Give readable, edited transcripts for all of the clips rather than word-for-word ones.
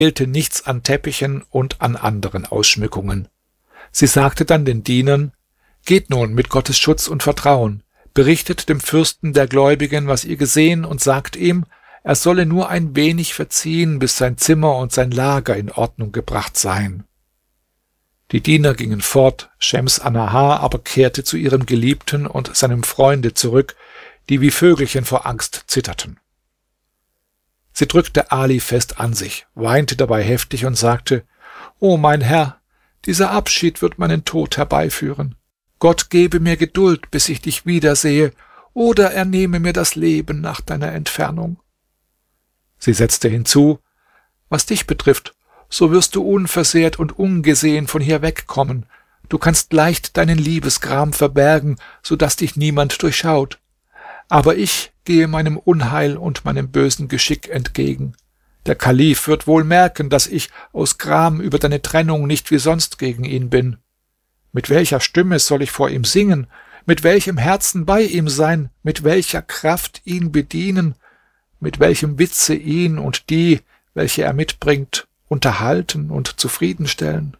fehlte nichts an Teppichen und an anderen Ausschmückungen. Sie sagte dann den Dienern: »Geht nun mit Gottes Schutz und Vertrauen, berichtet dem Fürsten der Gläubigen, was ihr gesehen, und sagt ihm, er solle nur ein wenig verziehen, bis sein Zimmer und sein Lager in Ordnung gebracht seien.« Die Diener gingen fort, Schems Annahar aber kehrte zu ihrem Geliebten und seinem Freunde zurück, die wie Vögelchen vor Angst zitterten. Sie drückte Ali fest an sich, weinte dabei heftig und sagte: »O mein Herr, dieser Abschied wird meinen Tod herbeiführen. Gott gebe mir Geduld, bis ich dich wiedersehe, oder er nehme mir das Leben nach deiner Entfernung.« Sie setzte hinzu: »Was dich betrifft, so wirst du unversehrt und ungesehen von hier wegkommen. Du kannst leicht deinen Liebesgram verbergen, so dass dich niemand durchschaut. Aber ich gehe meinem Unheil und meinem bösen Geschick entgegen. Der Kalif wird wohl merken, dass ich aus Gram über deine Trennung nicht wie sonst gegen ihn bin. Mit welcher Stimme soll ich vor ihm singen, mit welchem Herzen bei ihm sein, mit welcher Kraft ihn bedienen, mit welchem Witze ihn und die, welche er mitbringt, unterhalten und zufriedenstellen?«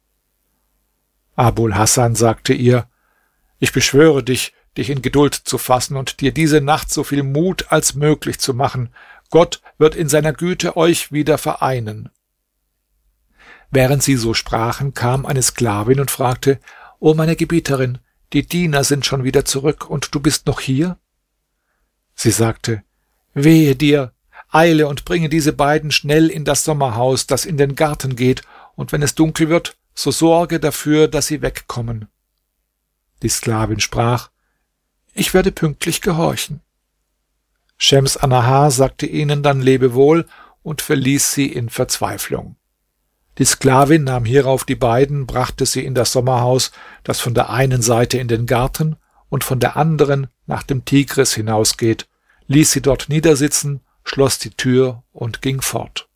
Abul Hasan sagte ihr: »Ich beschwöre dich, dich in Geduld zu fassen und dir diese Nacht so viel Mut als möglich zu machen. Gott wird in seiner Güte euch wieder vereinen.« Während sie so sprachen, kam eine Sklavin und fragte: »O meine Gebieterin, die Diener sind schon wieder zurück und du bist noch hier?« Sie sagte: »Wehe dir, eile und bringe diese beiden schnell in das Sommerhaus, das in den Garten geht, und wenn es dunkel wird, so sorge dafür, dass sie wegkommen.« Die Sklavin sprach: »Ich werde pünktlich gehorchen.« Schems Annahar sagte ihnen dann Lebewohl und verließ sie in Verzweiflung. Die Sklavin nahm hierauf die beiden, brachte sie in das Sommerhaus, das von der einen Seite in den Garten und von der anderen nach dem Tigris hinausgeht, ließ sie dort niedersitzen, schloss die Tür und ging fort.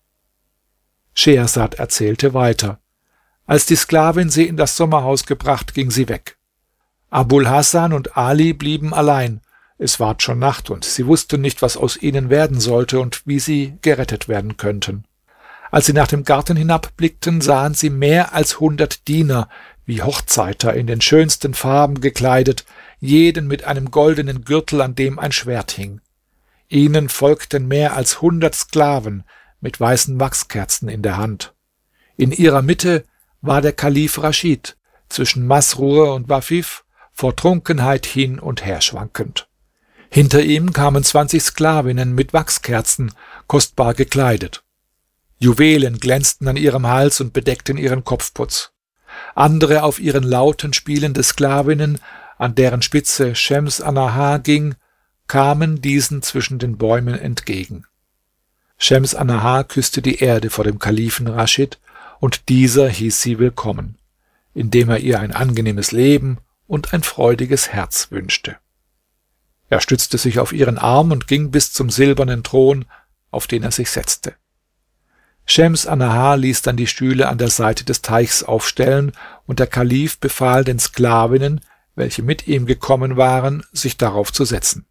Schehersad erzählte weiter: Als die Sklavin sie in das Sommerhaus gebracht, ging sie weg. Abul Hasan und Ali blieben allein. Es ward schon Nacht und sie wussten nicht, was aus ihnen werden sollte und wie sie gerettet werden könnten. Als sie nach dem Garten hinabblickten, sahen sie mehr als 100 Diener, wie Hochzeiter, in den schönsten Farben gekleidet, jeden mit einem goldenen Gürtel, an dem ein Schwert hing. Ihnen folgten mehr als 100 Sklaven mit weißen Wachskerzen in der Hand. In ihrer Mitte war der Kalif Raschid, zwischen Masrur und Wafif, vor Trunkenheit hin und her schwankend. Hinter ihm kamen 20 Sklavinnen mit Wachskerzen, kostbar gekleidet. Juwelen glänzten an ihrem Hals und bedeckten ihren Kopfputz. Andere auf ihren Lauten spielende Sklavinnen, an deren Spitze Schems Annahar ging, kamen diesen zwischen den Bäumen entgegen. Schems Annahar küsste die Erde vor dem Kalifen Raschid, und dieser hieß sie willkommen, indem er ihr ein angenehmes Leben und ein freudiges Herz wünschte. Er stützte sich auf ihren Arm und ging bis zum silbernen Thron, auf den er sich setzte. Schems Annahar ließ dann die Stühle an der Seite des Teichs aufstellen, und der Kalif befahl den Sklavinnen, welche mit ihm gekommen waren, sich darauf zu setzen.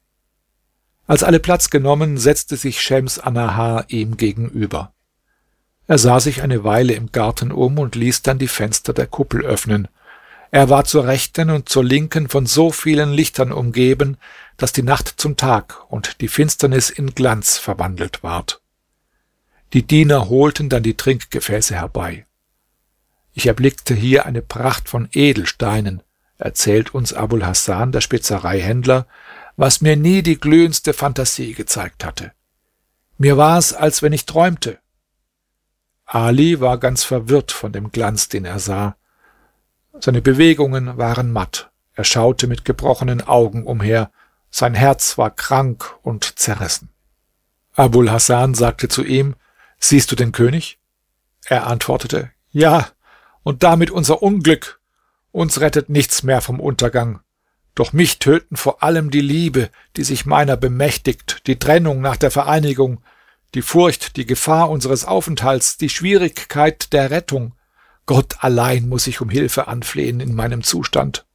Als alle Platz genommen, setzte sich Schems Annahar ihm gegenüber. Er sah sich eine Weile im Garten um und ließ dann die Fenster der Kuppel öffnen. Er war zur Rechten und zur Linken von so vielen Lichtern umgeben, dass die Nacht zum Tag und die Finsternis in Glanz verwandelt ward. Die Diener holten dann die Trinkgefäße herbei. »Ich erblickte hier eine Pracht von Edelsteinen«, erzählt uns Abul Hasan, der Spezereihändler, »was mir nie die glühendste Fantasie gezeigt hatte. Mir war's, als wenn ich träumte.« Ali war ganz verwirrt von dem Glanz, den er sah. Seine Bewegungen waren matt, er schaute mit gebrochenen Augen umher, sein Herz war krank und zerrissen. Abul Hasan sagte zu ihm: »Siehst du den König?« Er antwortete: »Ja, und damit unser Unglück. Uns rettet nichts mehr vom Untergang. Doch mich töten vor allem die Liebe, die sich meiner bemächtigt, die Trennung nach der Vereinigung, die Furcht, die Gefahr unseres Aufenthalts, die Schwierigkeit der Rettung. Gott allein muss ich um Hilfe anflehen in meinem Zustand.«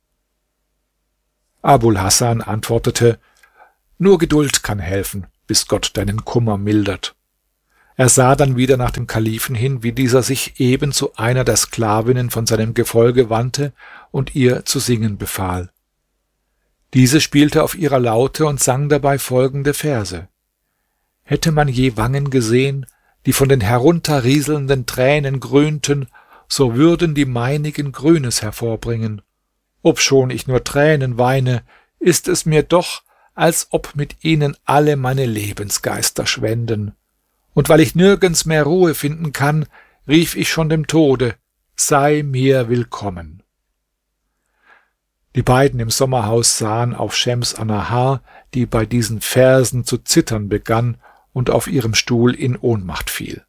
Abul Hasan antwortete: »Nur Geduld kann helfen, bis Gott deinen Kummer mildert.« Er sah dann wieder nach dem Kalifen hin, wie dieser sich eben zu einer der Sklavinnen von seinem Gefolge wandte und ihr zu singen befahl. Diese spielte auf ihrer Laute und sang dabei folgende Verse: Hätte man je Wangen gesehen, die von den herunterrieselnden Tränen grünten, so würden die meinigen Grünes hervorbringen. Obschon ich nur Tränen weine, ist es mir doch, als ob mit ihnen alle meine Lebensgeister schwänden. Und weil ich nirgends mehr Ruhe finden kann, rief ich schon dem Tode: Sei mir willkommen. Die beiden im Sommerhaus sahen auf Schems Annahar, die bei diesen Versen zu zittern begann und auf ihrem Stuhl in Ohnmacht fiel.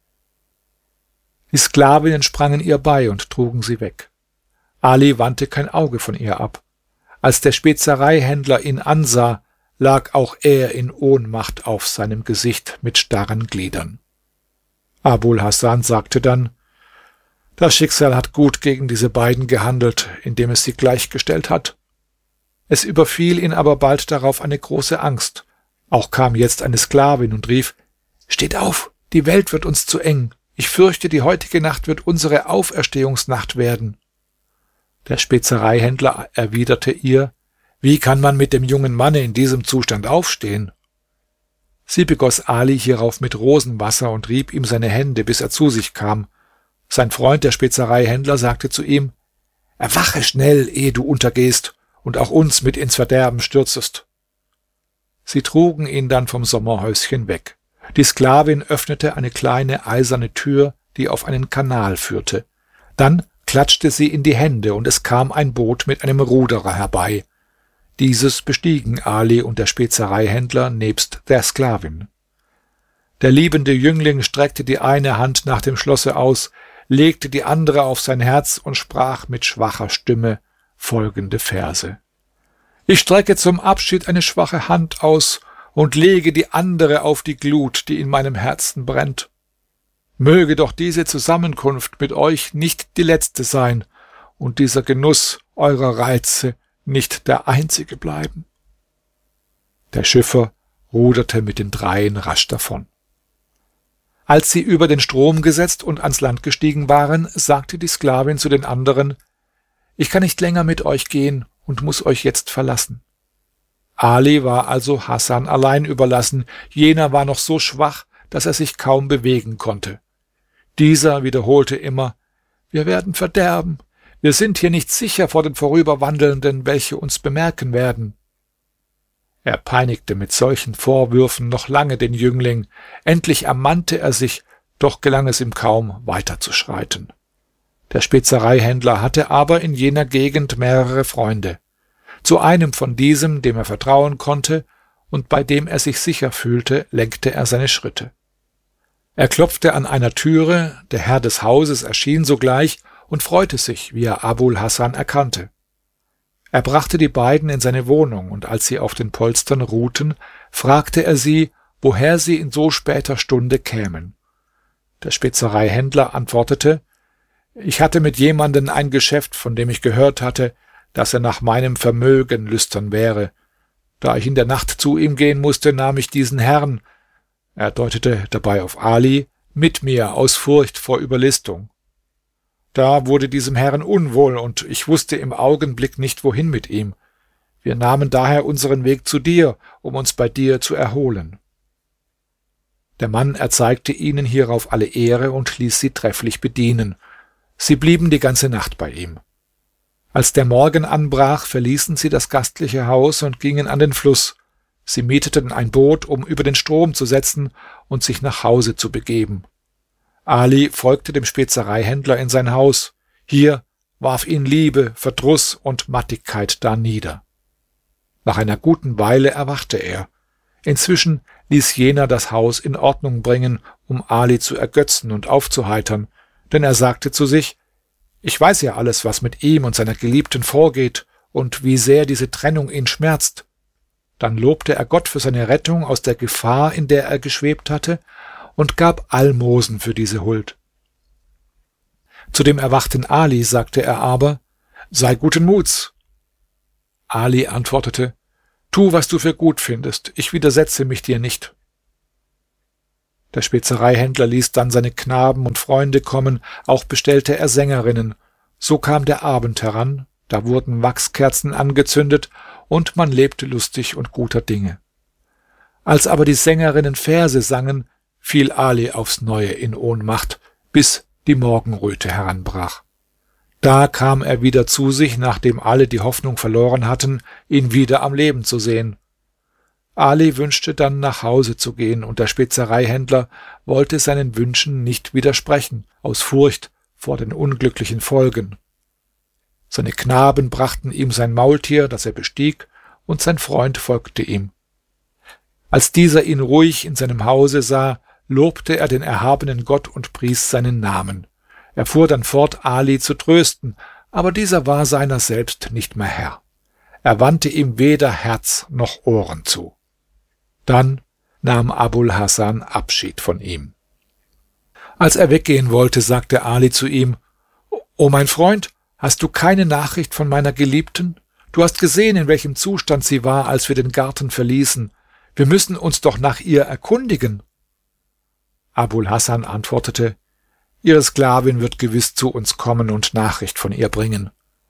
Die Sklavinnen sprangen ihr bei und trugen sie weg. Ali wandte kein Auge von ihr ab. Als der Spezereihändler ihn ansah, lag auch er in Ohnmacht auf seinem Gesicht mit starren Gliedern. Abul Hasan sagte dann: Das Schicksal hat gut gegen diese beiden gehandelt, indem es sie gleichgestellt hat. Es überfiel ihn aber bald darauf eine große Angst. Auch kam jetzt eine Sklavin und rief: Steht auf, die Welt wird uns zu eng. Ich fürchte, die heutige Nacht wird unsere Auferstehungsnacht werden. Der Spezereihändler erwiderte ihr: Wie kann man mit dem jungen Manne in diesem Zustand aufstehen? Sie begoss Ali hierauf mit Rosenwasser und rieb ihm seine Hände, bis er zu sich kam. Sein Freund, der Spezereihändler, sagte zu ihm: Erwache schnell, ehe du untergehst und auch uns mit ins Verderben stürzest. Sie trugen ihn dann vom Sommerhäuschen weg. Die Sklavin öffnete eine kleine eiserne Tür, die auf einen Kanal führte. Dann klatschte sie in die Hände, und es kam ein Boot mit einem Ruderer herbei. Dieses bestiegen Ali und der Spezereihändler nebst der Sklavin. Der liebende Jüngling streckte die eine Hand nach dem Schlosse aus, legte die andere auf sein Herz und sprach mit schwacher Stimme folgende Verse: Ich strecke zum Abschied eine schwache Hand aus und lege die andere auf die Glut, die in meinem Herzen brennt. Möge doch diese Zusammenkunft mit euch nicht die letzte sein und dieser Genuss eurer Reize nicht der einzige bleiben. Der Schiffer ruderte mit den dreien rasch davon. Als sie über den Strom gesetzt und ans Land gestiegen waren, sagte die Sklavin zu den anderen: Ich kann nicht länger mit euch gehen und muss euch jetzt verlassen. Ali war also Hasan allein überlassen. Jener war noch so schwach, dass er sich kaum bewegen konnte. Dieser wiederholte immer: Wir werden verderben. Wir sind hier nicht sicher vor den Vorüberwandelnden, welche uns bemerken werden. Er peinigte mit solchen Vorwürfen noch lange den Jüngling. Endlich ermannte er sich, doch gelang es ihm kaum, weiterzuschreiten. Der Spezereihändler hatte aber in jener Gegend mehrere Freunde. Zu einem von diesem, dem er vertrauen konnte und bei dem er sich sicher fühlte, lenkte er seine Schritte. Er klopfte an einer Türe, der Herr des Hauses erschien sogleich und freute sich, wie er Abul Hasan erkannte. Er brachte die beiden in seine Wohnung, und als sie auf den Polstern ruhten, fragte er sie, woher sie in so später Stunde kämen. Der Spezereihändler antwortete: Ich hatte mit jemanden ein Geschäft, von dem ich gehört hatte, dass er nach meinem Vermögen lüstern wäre. Da ich in der Nacht zu ihm gehen musste, nahm ich diesen Herrn, er deutete dabei auf Ali, mit mir aus Furcht vor Überlistung. Da wurde diesem Herrn unwohl, und ich wusste im Augenblick nicht, wohin mit ihm. Wir nahmen daher unseren Weg zu dir, um uns bei dir zu erholen. Der Mann erzeigte ihnen hierauf alle Ehre und ließ sie trefflich bedienen. Sie blieben die ganze Nacht bei ihm. Als der Morgen anbrach, verließen sie das gastliche Haus und gingen an den Fluss. Sie mieteten ein Boot, um über den Strom zu setzen und sich nach Hause zu begeben. Ali folgte dem Spezereihändler in sein Haus. Hier warf ihn Liebe, Verdruss und Mattigkeit darnieder. Nach einer guten Weile erwachte er. Inzwischen ließ jener das Haus in Ordnung bringen, um Ali zu ergötzen und aufzuheitern, denn er sagte zu sich: Ich weiß ja alles, was mit ihm und seiner Geliebten vorgeht und wie sehr diese Trennung ihn schmerzt. Dann lobte er Gott für seine Rettung aus der Gefahr, in der er geschwebt hatte, und gab Almosen für diese Huld. Zu dem erwachten Ali sagte er aber: Sei guten Muts. Ali antwortete: Tu, was du für gut findest, ich widersetze mich dir nicht. Der Spezereihändler ließ dann seine Knaben und Freunde kommen, auch bestellte er Sängerinnen. So kam der Abend heran, da wurden Wachskerzen angezündet, und man lebte lustig und guter Dinge. Als aber die Sängerinnen Verse sangen, fiel Ali aufs Neue in Ohnmacht, bis die Morgenröte heranbrach. Da kam er wieder zu sich, nachdem alle die Hoffnung verloren hatten, ihn wieder am Leben zu sehen. Ali wünschte dann, nach Hause zu gehen, und der Spezereihändler wollte seinen Wünschen nicht widersprechen, aus Furcht vor den unglücklichen Folgen. Seine Knaben brachten ihm sein Maultier, das er bestieg, und sein Freund folgte ihm. Als dieser ihn ruhig in seinem Hause sah, lobte er den erhabenen Gott und pries seinen Namen. Er fuhr dann fort, Ali zu trösten, aber dieser war seiner selbst nicht mehr Herr. Er wandte ihm weder Herz noch Ohren zu. Dann nahm Abul Hasan Abschied von ihm. Als er weggehen wollte, sagte Ali zu ihm: »O mein Freund, hast du keine Nachricht von meiner Geliebten? Du hast gesehen, in welchem Zustand sie war, als wir den Garten verließen. Wir müssen uns doch nach ihr erkundigen.« Abul Hasan antwortete: »Ihre Sklavin wird gewiss zu uns kommen und Nachricht von ihr bringen.«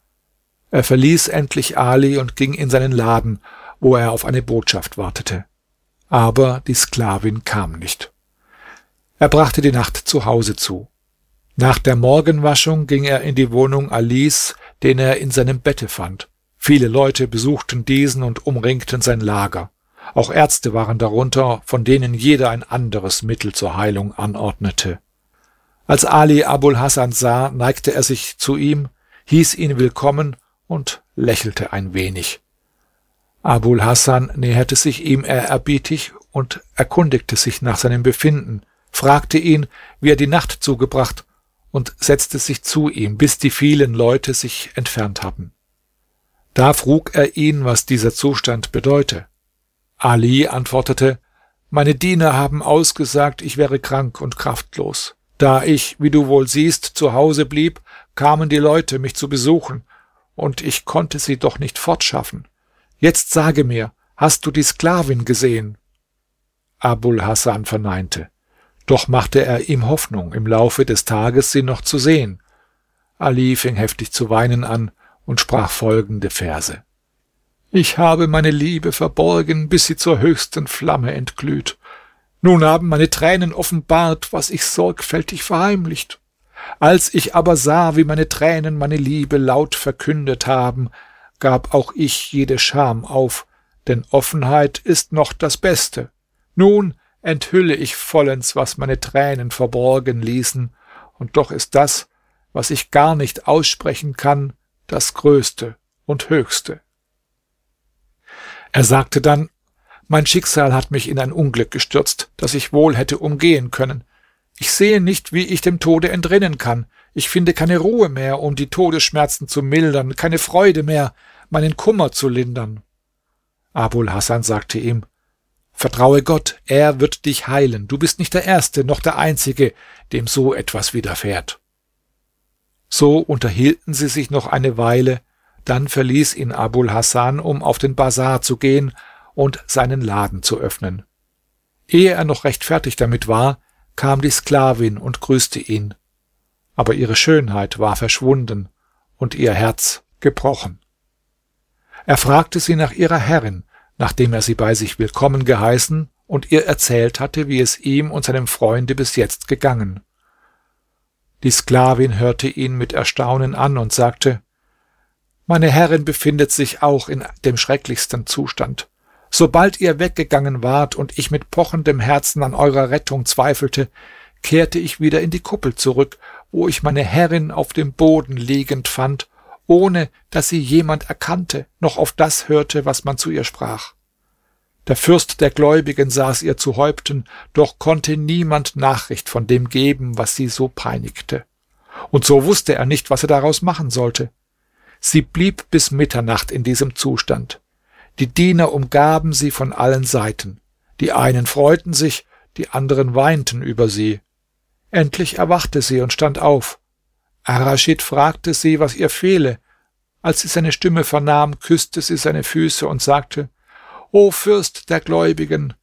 Er verließ endlich Ali und ging in seinen Laden, wo er auf eine Botschaft wartete. Aber die Sklavin kam nicht. Er brachte die Nacht zu Hause zu. Nach der Morgenwaschung ging er in die Wohnung Alis, den er in seinem Bette fand. Viele Leute besuchten diesen und umringten sein Lager. Auch Ärzte waren darunter, von denen jeder ein anderes Mittel zur Heilung anordnete. Als Ali Abul Hasan sah, neigte er sich zu ihm, hieß ihn willkommen und lächelte ein wenig. Abul Hasan näherte sich ihm ehrerbietig und erkundigte sich nach seinem Befinden, fragte ihn, wie er die Nacht zugebracht, und setzte sich zu ihm, bis die vielen Leute sich entfernt hatten. Da frug er ihn, was dieser Zustand bedeute. Ali antwortete: »Meine Diener haben ausgesagt, ich wäre krank und kraftlos. Da ich, wie du wohl siehst, zu Hause blieb, kamen die Leute, mich zu besuchen, und ich konnte sie doch nicht fortschaffen. Jetzt sage mir, hast du die Sklavin gesehen?« Abul Hasan verneinte. Doch machte er ihm Hoffnung, im Laufe des Tages sie noch zu sehen. Ali fing heftig zu weinen an und sprach folgende Verse: »Ich habe meine Liebe verborgen, bis sie zur höchsten Flamme entglüht. Nun haben meine Tränen offenbart, was ich sorgfältig verheimlicht. Als ich aber sah, wie meine Tränen meine Liebe laut verkündet haben, gab auch ich jede Scham auf, denn Offenheit ist noch das Beste. Nun enthülle ich vollends, was meine Tränen verborgen ließen, und doch ist das, was ich gar nicht aussprechen kann, das Größte und Höchste.« Er sagte dann: »Mein Schicksal hat mich in ein Unglück gestürzt, das ich wohl hätte umgehen können. Ich sehe nicht, wie ich dem Tode entrinnen kann. Ich finde keine Ruhe mehr, um die Todesschmerzen zu mildern, keine Freude mehr, meinen Kummer zu lindern.« Abul Hasan sagte ihm: »Vertraue Gott, er wird dich heilen. Du bist nicht der Erste noch der Einzige, dem so etwas widerfährt.« So unterhielten sie sich noch eine Weile, dann verließ ihn Abul Hasan, um auf den Bazar zu gehen und seinen Laden zu öffnen. Ehe er noch recht fertig damit war, kam die Sklavin und grüßte ihn. Aber ihre Schönheit war verschwunden und ihr Herz gebrochen. Er fragte sie nach ihrer Herrin, nachdem er sie bei sich willkommen geheißen und ihr erzählt hatte, wie es ihm und seinem Freunde bis jetzt gegangen. Die Sklavin hörte ihn mit Erstaunen an und sagte: »Meine Herrin befindet sich auch in dem schrecklichsten Zustand. Sobald ihr weggegangen wart und ich mit pochendem Herzen an eurer Rettung zweifelte, kehrte ich wieder in die Kuppel zurück, wo ich meine Herrin auf dem Boden liegend fand, ohne dass sie jemand erkannte, noch auf das hörte, was man zu ihr sprach. Der Fürst der Gläubigen saß ihr zu Häupten, doch konnte niemand Nachricht von dem geben, was sie so peinigte. Und so wusste er nicht, was er daraus machen sollte. Sie blieb bis Mitternacht in diesem Zustand. Die Diener umgaben sie von allen Seiten. Die einen freuten sich, die anderen weinten über sie. Endlich erwachte sie und stand auf. Ar-Raschid fragte sie, was ihr fehle. Als sie seine Stimme vernahm, küsste sie seine Füße und sagte: »O Fürst der Gläubigen,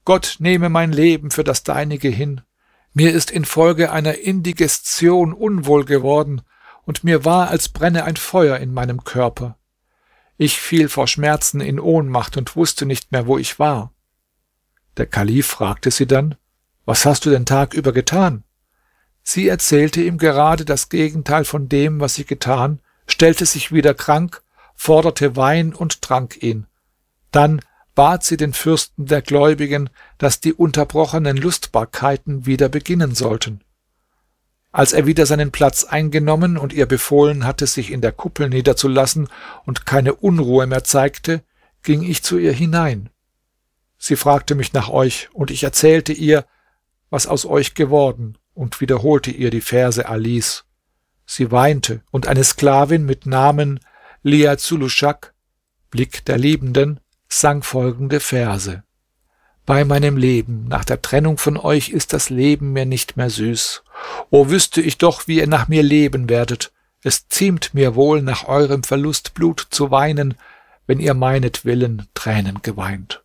Gott nehme mein Leben für das deinige hin. Mir ist infolge einer Indigestion unwohl geworden, und mir war, als brenne ein Feuer in meinem Körper. Ich fiel vor Schmerzen in Ohnmacht und wusste nicht mehr, wo ich war. Der Kalif fragte sie dann: Was hast du den Tag über getan? Sie erzählte ihm gerade das Gegenteil von dem, was sie getan, stellte sich wieder krank, forderte Wein und trank ihn. Dann bat sie den Fürsten der Gläubigen, dass die unterbrochenen Lustbarkeiten wieder beginnen sollten. Als er wieder seinen Platz eingenommen und ihr befohlen hatte, sich in der Kuppel niederzulassen und keine Unruhe mehr zeigte, ging ich zu ihr hinein. Sie fragte mich nach euch, und ich erzählte ihr, was aus euch geworden, und wiederholte ihr die Verse Alis. Sie weinte, und eine Sklavin mit Namen Liazulushak, Blick der Liebenden, sang folgende Verse: Bei meinem Leben, nach der Trennung von euch, ist das Leben mir nicht mehr süß. O wüsste ich doch, wie ihr nach mir leben werdet. Es ziemt mir wohl, nach eurem Verlust Blut zu weinen, wenn ihr meinetwillen Tränen geweint.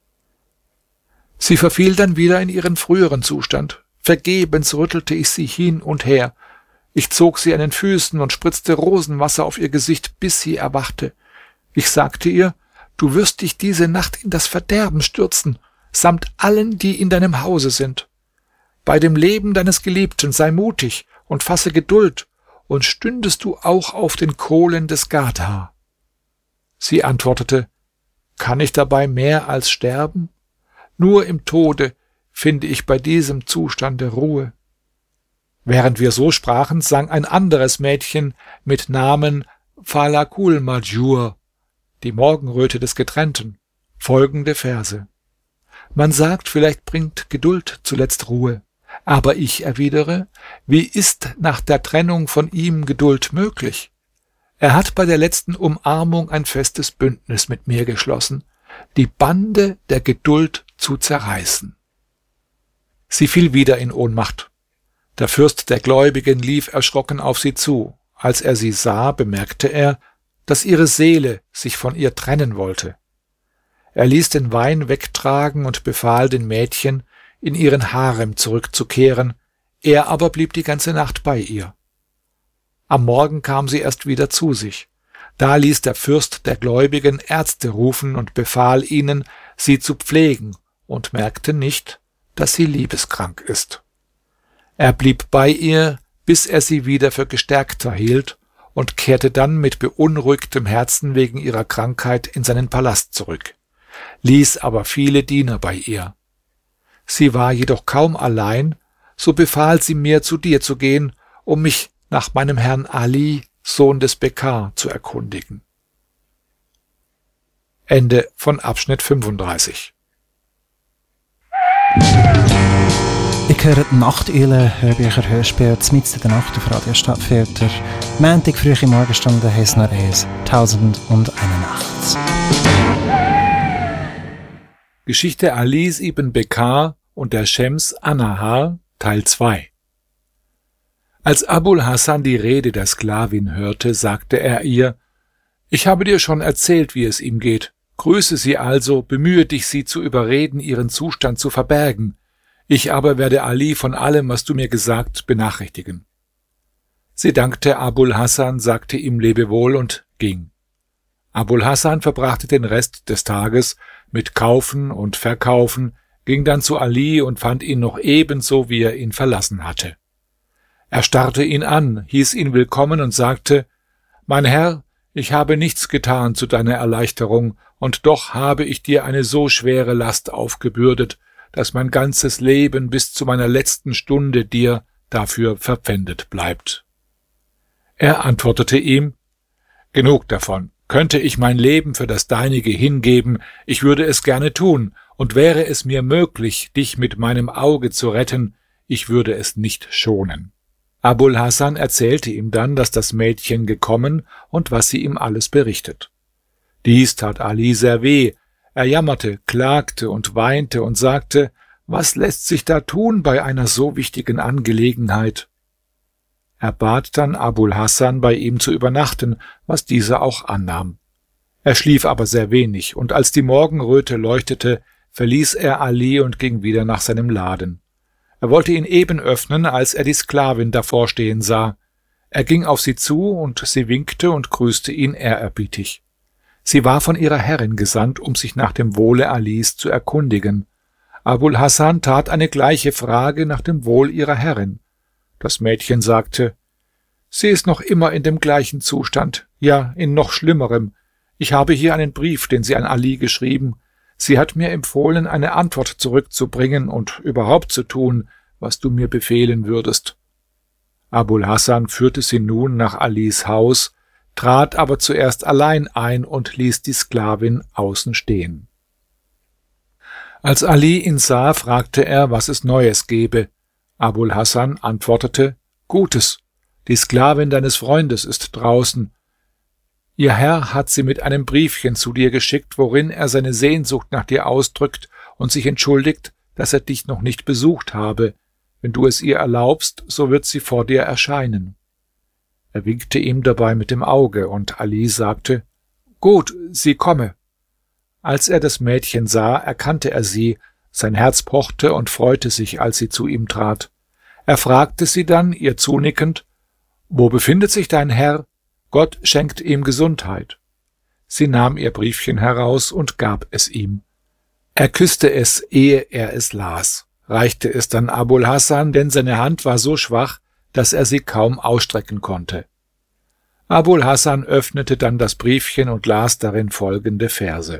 Sie verfiel dann wieder in ihren früheren Zustand. Vergebens rüttelte ich sie hin und her. Ich zog sie an den Füßen und spritzte Rosenwasser auf ihr Gesicht, bis sie erwachte. Ich sagte ihr: Du wirst dich diese Nacht in das Verderben stürzen, samt allen, die in deinem Hause sind. Bei dem Leben deines Geliebten sei mutig und fasse Geduld, und stündest du auch auf den Kohlen des Gadha. Sie antwortete: Kann ich dabei mehr als sterben? Nur im Tode finde ich bei diesem Zustande Ruhe. Während wir so sprachen, sang ein anderes Mädchen mit Namen Falakul Majur, die Morgenröte des Getrennten, folgende Verse: Man sagt, vielleicht bringt Geduld zuletzt Ruhe, aber ich erwidere: Wie ist nach der Trennung von ihm Geduld möglich? Er hat bei der letzten Umarmung ein festes Bündnis mit mir geschlossen, die Bande der Geduld zu zerreißen. Sie fiel wieder in Ohnmacht. Der Fürst der Gläubigen lief erschrocken auf sie zu. Als er sie sah, bemerkte er, dass ihre Seele sich von ihr trennen wollte. Er ließ den Wein wegtragen und befahl den Mädchen, in ihren Harem zurückzukehren, er aber blieb die ganze Nacht bei ihr. Am Morgen kam sie erst wieder zu sich. Da ließ der Fürst der Gläubigen Ärzte rufen und befahl ihnen, sie zu pflegen, und merkte nicht, dass sie liebeskrank ist. Er blieb bei ihr, bis er sie wieder für gestärkter hielt, und kehrte dann mit beunruhigtem Herzen wegen ihrer Krankheit in seinen Palast zurück, ließ aber viele Diener bei ihr. Sie war jedoch kaum allein, so befahl sie mir, zu dir zu gehen, um mich nach meinem Herrn Ali, Sohn des Bekar, zu erkundigen. Ende von Abschnitt 35. Ich höre die Nachteulen, Hörbücher, Hörspiele, mitten in der Nacht auf Radio Stadtfilter. Montag früh in Morgenstunde heisst noch eins, 1001 Nacht. Geschichte Alis ibn Bekar und der Schems Annahar, Teil 2. Als Abul Hasan die Rede der Sklavin hörte, sagte er ihr: Ich habe dir schon erzählt, wie es ihm geht. Grüße sie also, bemühe dich, sie zu überreden, ihren Zustand zu verbergen. Ich aber werde Ali von allem, was du mir gesagt, benachrichtigen. Sie dankte Abul Hasan, sagte ihm Lebewohl und ging. Abul Hasan verbrachte den Rest des Tages mit Kaufen und Verkaufen, ging dann zu Ali und fand ihn noch ebenso, wie er ihn verlassen hatte. Er starrte ihn an, hieß ihn willkommen und sagte: Mein Herr, ich habe nichts getan zu deiner Erleichterung, und doch habe ich dir eine so schwere Last aufgebürdet, dass mein ganzes Leben bis zu meiner letzten Stunde dir dafür verpfändet bleibt. Er antwortete ihm: Genug davon. Könnte ich mein Leben für das deinige hingeben, ich würde es gerne tun, und wäre es mir möglich, dich mit meinem Auge zu retten, ich würde es nicht schonen. Abul Hasan erzählte ihm dann, dass das Mädchen gekommen und was sie ihm alles berichtet. Dies tat Ali sehr weh. Er jammerte, klagte und weinte und sagte: Was lässt sich da tun bei einer so wichtigen Angelegenheit? Er bat dann Abul Hasan, bei ihm zu übernachten, was dieser auch annahm. Er schlief aber sehr wenig, und als die Morgenröte leuchtete, verließ er Ali und ging wieder nach seinem Laden. Er wollte ihn eben öffnen, als er die Sklavin davor stehen sah. Er ging auf sie zu, und sie winkte und grüßte ihn ehrerbietig. Sie war von ihrer Herrin gesandt, um sich nach dem Wohle Alis zu erkundigen. Abul Hasan tat eine gleiche Frage nach dem Wohl ihrer Herrin. Das Mädchen sagte: Sie ist noch immer in dem gleichen Zustand, ja, in noch schlimmerem. Ich habe hier einen Brief, den sie an Ali geschrieben. Sie hat mir empfohlen, eine Antwort zurückzubringen und überhaupt zu tun, was du mir befehlen würdest. Abul Hasan führte sie nun nach Alis Haus, trat aber zuerst allein ein und ließ die Sklavin außen stehen. Als Ali ihn sah, fragte er, was es Neues gebe. Abul Hasan antwortete: Gutes. Die Sklavin deines Freundes ist draußen. Ihr Herr hat sie mit einem Briefchen zu dir geschickt, worin er seine Sehnsucht nach dir ausdrückt und sich entschuldigt, dass er dich noch nicht besucht habe. Wenn du es ihr erlaubst, so wird sie vor dir erscheinen. Er winkte ihm dabei mit dem Auge, und Ali sagte: Gut, sie komme. Als er das Mädchen sah, erkannte er sie, sein Herz pochte und freute sich, als sie zu ihm trat. Er fragte sie dann, ihr zunickend: Wo befindet sich dein Herr? Gott schenkt ihm Gesundheit. Sie nahm ihr Briefchen heraus und gab es ihm. Er küsste es, ehe er es las, reichte es dann Abul Hasan, denn seine Hand war so schwach, dass er sie kaum ausstrecken konnte. Abul Hasan öffnete dann das Briefchen und las darin folgende Verse: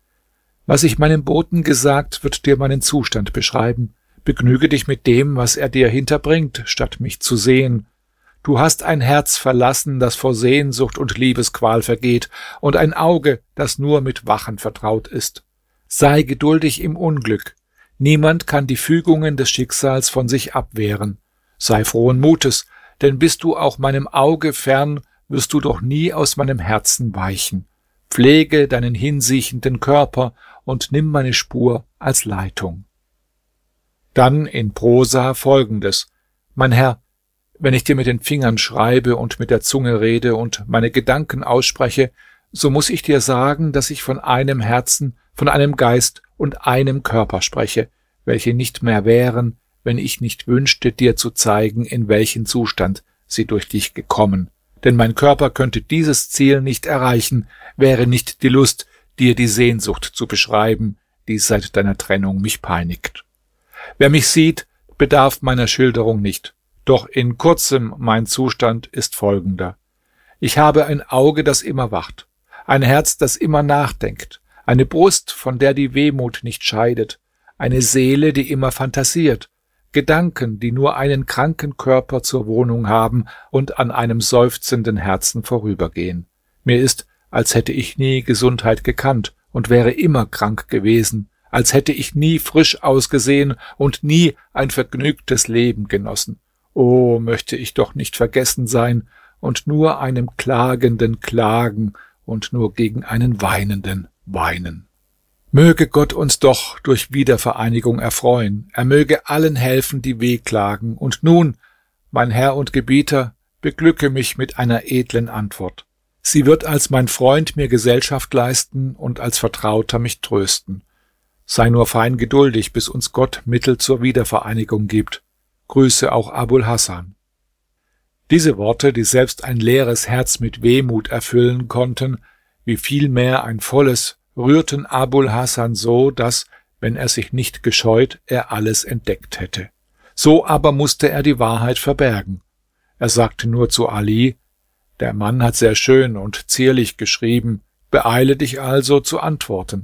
Was ich meinem Boten gesagt, wird dir meinen Zustand beschreiben. Begnüge dich mit dem, was er dir hinterbringt, statt mich zu sehen. Du hast ein Herz verlassen, das vor Sehnsucht und Liebesqual vergeht, und ein Auge, das nur mit Wachen vertraut ist. Sei geduldig im Unglück. Niemand kann die Fügungen des Schicksals von sich abwehren. Sei frohen Mutes, denn bist du auch meinem Auge fern, wirst du doch nie aus meinem Herzen weichen. Pflege deinen hinsiechenden Körper und nimm meine Spur als Leitung. Dann in Prosa folgendes: Mein Herr, wenn ich dir mit den Fingern schreibe und mit der Zunge rede und meine Gedanken ausspreche, so muss ich dir sagen, dass ich von einem Herzen, von einem Geist und einem Körper spreche, welche nicht mehr wären, wenn ich nicht wünschte, dir zu zeigen, in welchen Zustand sie durch dich gekommen. Denn mein Körper könnte dieses Ziel nicht erreichen, wäre nicht die Lust, dir die Sehnsucht zu beschreiben, die seit deiner Trennung mich peinigt. Wer mich sieht, bedarf meiner Schilderung nicht. Doch in kurzem mein Zustand ist folgender: Ich habe ein Auge, das immer wacht, ein Herz, das immer nachdenkt, eine Brust, von der die Wehmut nicht scheidet, eine Seele, die immer fantasiert, Gedanken, die nur einen kranken Körper zur Wohnung haben und an einem seufzenden Herzen vorübergehen. Mir ist, als hätte ich nie Gesundheit gekannt und wäre immer krank gewesen, als hätte ich nie frisch ausgesehen und nie ein vergnügtes Leben genossen. Oh, möchte ich doch nicht vergessen sein und nur einem Klagenden klagen und nur gegen einen Weinenden weinen. Möge Gott uns doch durch Wiedervereinigung erfreuen, er möge allen helfen, die wehklagen, und nun, mein Herr und Gebieter, beglücke mich mit einer edlen Antwort. Sie wird als mein Freund mir Gesellschaft leisten und als Vertrauter mich trösten. Sei nur fein geduldig, bis uns Gott Mittel zur Wiedervereinigung gibt. Grüße auch Abul Hasan. Diese Worte, die selbst ein leeres Herz mit Wehmut erfüllen konnten, wie vielmehr ein volles, rührten Abul Hasan so, dass, wenn er sich nicht gescheut, er alles entdeckt hätte. So aber musste er die Wahrheit verbergen. Er sagte nur zu Ali: Der Mann hat sehr schön und zierlich geschrieben, beeile dich also zu antworten.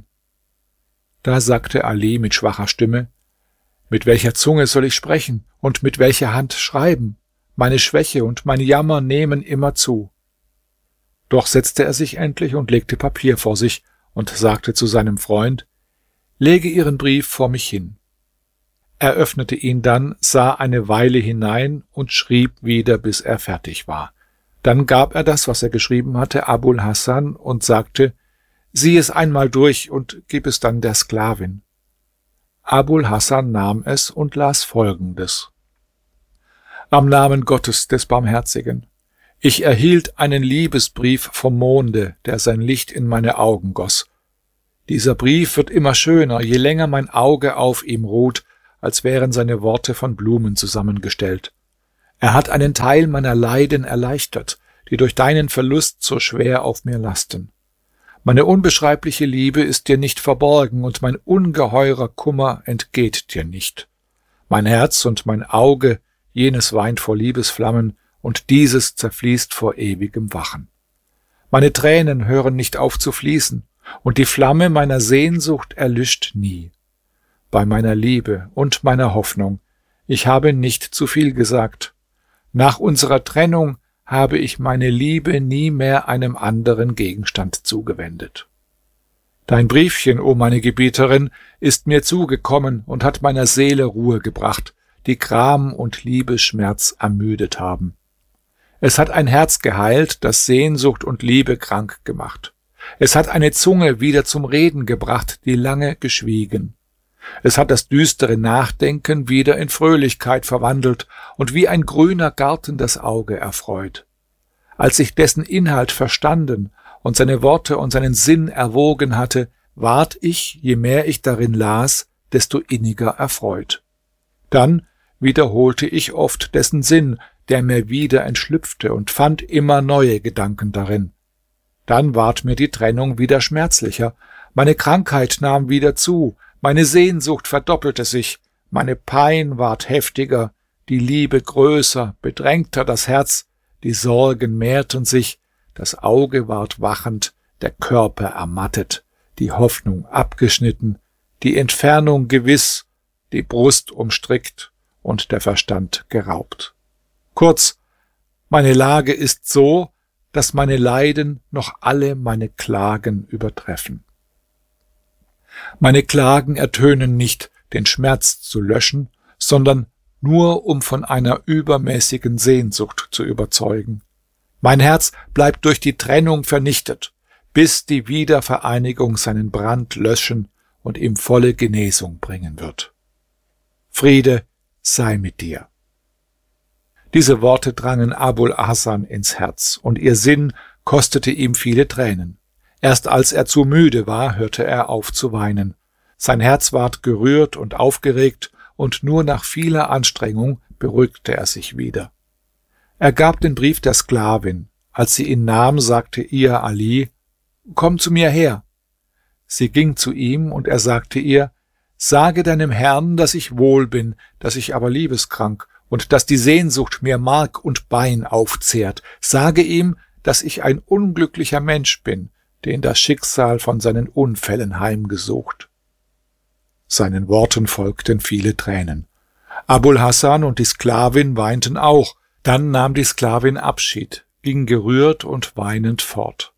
Da sagte Ali mit schwacher Stimme: Mit welcher Zunge soll ich sprechen und mit welcher Hand schreiben? Meine Schwäche und mein Jammer nehmen immer zu. Doch setzte er sich endlich und legte Papier vor sich und sagte zu seinem Freund: Lege Ihren Brief vor mich hin. Er öffnete ihn dann, sah eine Weile hinein und schrieb wieder, bis er fertig war. Dann gab er das, was er geschrieben hatte, Abul Hasan und sagte: Sieh es einmal durch und gib es dann der Sklavin. Abul Hasan nahm es und las Folgendes: Am Namen Gottes des Barmherzigen. Ich erhielt einen Liebesbrief vom Monde, der sein Licht in meine Augen goss. Dieser Brief wird immer schöner, je länger mein Auge auf ihm ruht, als wären seine Worte von Blumen zusammengestellt. Er hat einen Teil meiner Leiden erleichtert, die durch deinen Verlust so schwer auf mir lasten. Meine unbeschreibliche Liebe ist dir nicht verborgen, und mein ungeheurer Kummer entgeht dir nicht. Mein Herz und mein Auge, jenes weint vor Liebesflammen, und dieses zerfließt vor ewigem Wachen. Meine Tränen hören nicht auf zu fließen, und die Flamme meiner Sehnsucht erlischt nie. Bei meiner Liebe und meiner Hoffnung, ich habe nicht zu viel gesagt. Nach unserer Trennung habe ich meine Liebe nie mehr einem anderen Gegenstand zugewendet. Dein Briefchen, o meine Gebieterin, ist mir zugekommen und hat meiner Seele Ruhe gebracht, die Gram und Liebesschmerz ermüdet haben. Es hat ein Herz geheilt, das Sehnsucht und Liebe krank gemacht. Es hat eine Zunge wieder zum Reden gebracht, die lange geschwiegen. Es hat das düstere Nachdenken wieder in Fröhlichkeit verwandelt und wie ein grüner Garten das Auge erfreut. Als ich dessen Inhalt verstanden und seine Worte und seinen Sinn erwogen hatte, ward ich, je mehr ich darin las, desto inniger erfreut. Dann wiederholte ich oft dessen Sinn, der mir wieder entschlüpfte, und fand immer neue Gedanken darin. Dann ward mir die Trennung wieder schmerzlicher, meine Krankheit nahm wieder zu, meine Sehnsucht verdoppelte sich, meine Pein ward heftiger, die Liebe größer, bedrängter das Herz, die Sorgen mehrten sich, das Auge ward wachend, der Körper ermattet, die Hoffnung abgeschnitten, die Entfernung gewiss, die Brust umstrickt und der Verstand geraubt. Kurz, meine Lage ist so, dass meine Leiden noch alle meine Klagen übertreffen. Meine Klagen ertönen nicht, den Schmerz zu löschen, sondern nur um von einer übermäßigen Sehnsucht zu überzeugen. Mein Herz bleibt durch die Trennung vernichtet, bis die Wiedervereinigung seinen Brand löschen und ihm volle Genesung bringen wird. Friede sei mit dir. Diese Worte drangen Abul Hasan ins Herz, und ihr Sinn kostete ihm viele Tränen. Erst als er zu müde war, hörte er auf zu weinen. Sein Herz ward gerührt und aufgeregt, und nur nach vieler Anstrengung beruhigte er sich wieder. Er gab den Brief der Sklavin. Als sie ihn nahm, sagte ihr Ali: »Komm zu mir her.« Sie ging zu ihm, und er sagte ihr: »Sage deinem Herrn, dass ich wohl bin, dass ich aber liebeskrank, und dass die Sehnsucht mir Mark und Bein aufzehrt. Sage ihm, dass ich ein unglücklicher Mensch bin, den das Schicksal von seinen Unfällen heimgesucht.« Seinen Worten folgten viele Tränen. Abul Hasan und die Sklavin weinten auch. Dann nahm die Sklavin Abschied, ging gerührt und weinend fort.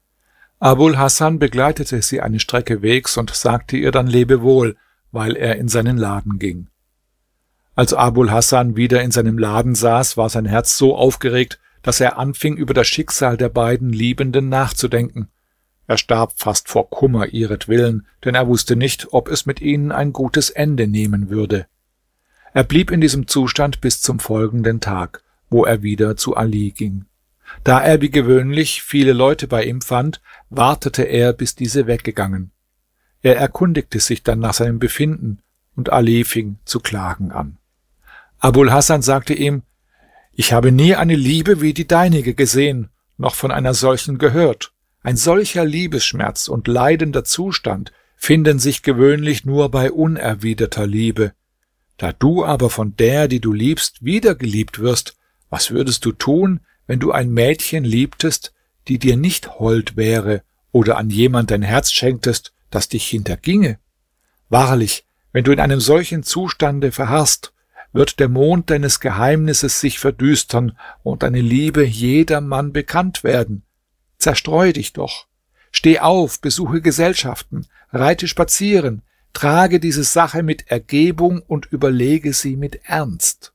Abul Hasan begleitete sie eine Strecke Wegs und sagte ihr dann Lebewohl, weil er in seinen Laden ging. Als Abul Hasan wieder in seinem Laden saß, war sein Herz so aufgeregt, dass er anfing, über das Schicksal der beiden Liebenden nachzudenken. Er starb fast vor Kummer ihretwillen, denn er wusste nicht, ob es mit ihnen ein gutes Ende nehmen würde. Er blieb in diesem Zustand bis zum folgenden Tag, wo er wieder zu Ali ging. Da er wie gewöhnlich viele Leute bei ihm fand, wartete er, bis diese weggegangen. Er erkundigte sich dann nach seinem Befinden, und Ali fing zu klagen an. Abul Hasan sagte ihm: »Ich habe nie eine Liebe wie die deinige gesehen, noch von einer solchen gehört. Ein solcher Liebesschmerz und leidender Zustand finden sich gewöhnlich nur bei unerwiderter Liebe. Da du aber von der, die du liebst, wiedergeliebt wirst, was würdest du tun, wenn du ein Mädchen liebtest, die dir nicht hold wäre, oder an jemand dein Herz schenktest, das dich hinterginge? Wahrlich, wenn du in einem solchen Zustande verharrst, wird der Mond deines Geheimnisses sich verdüstern und deine Liebe jedermann bekannt werden. Zerstreu dich doch. Steh auf, besuche Gesellschaften, reite spazieren, trage diese Sache mit Ergebung und überlege sie mit Ernst.«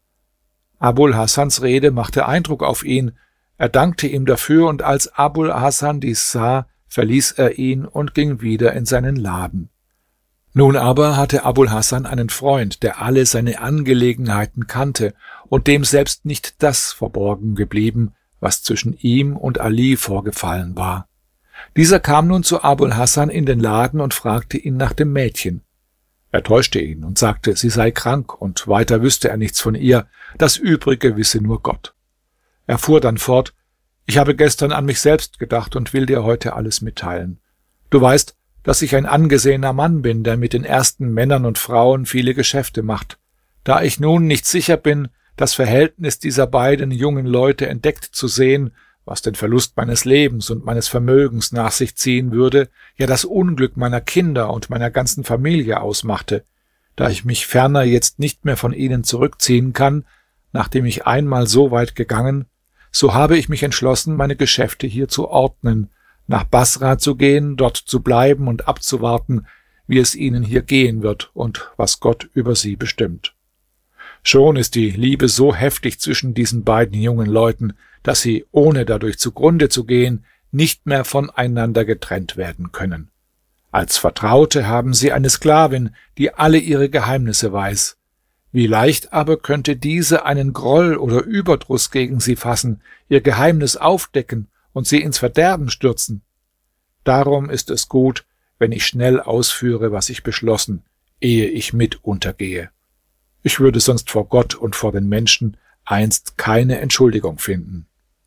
Abul Hasans Rede machte Eindruck auf ihn. Er dankte ihm dafür, und als Abul Hasan dies sah, verließ er ihn und ging wieder in seinen Laden. Nun aber hatte Abul Hasan einen Freund, der alle seine Angelegenheiten kannte und dem selbst nicht das verborgen geblieben, was zwischen ihm und Ali vorgefallen war. Dieser kam nun zu Abul Hasan in den Laden und fragte ihn nach dem Mädchen. Er täuschte ihn und sagte, sie sei krank und weiter wüsste er nichts von ihr, das Übrige wisse nur Gott. Er fuhr dann fort, ich habe gestern an mich selbst gedacht und will dir heute alles mitteilen. Du weißt, dass ich ein angesehener Mann bin, der mit den ersten Männern und Frauen viele Geschäfte macht. Da ich nun nicht sicher bin, das Verhältnis dieser beiden jungen Leute entdeckt zu sehen, was den Verlust meines Lebens und meines Vermögens nach sich ziehen würde, ja das Unglück meiner Kinder und meiner ganzen Familie ausmachte, da ich mich ferner jetzt nicht mehr von ihnen zurückziehen kann, nachdem ich einmal so weit gegangen, so habe ich mich entschlossen, meine Geschäfte hier zu ordnen, nach Basra zu gehen, dort zu bleiben und abzuwarten, wie es ihnen hier gehen wird und was Gott über sie bestimmt. Schon ist die Liebe so heftig zwischen diesen beiden jungen Leuten, dass sie, ohne dadurch zugrunde zu gehen, nicht mehr voneinander getrennt werden können. Als Vertraute haben sie eine Sklavin, die alle ihre Geheimnisse weiß. Wie leicht aber könnte diese einen Groll oder Überdruss gegen sie fassen, ihr Geheimnis aufdecken und sie ins Verderben stürzen. Darum ist es gut, wenn ich schnell ausführe, was ich beschlossen, ehe ich mit untergehe. Ich würde sonst vor Gott und vor den Menschen einst keine Entschuldigung finden.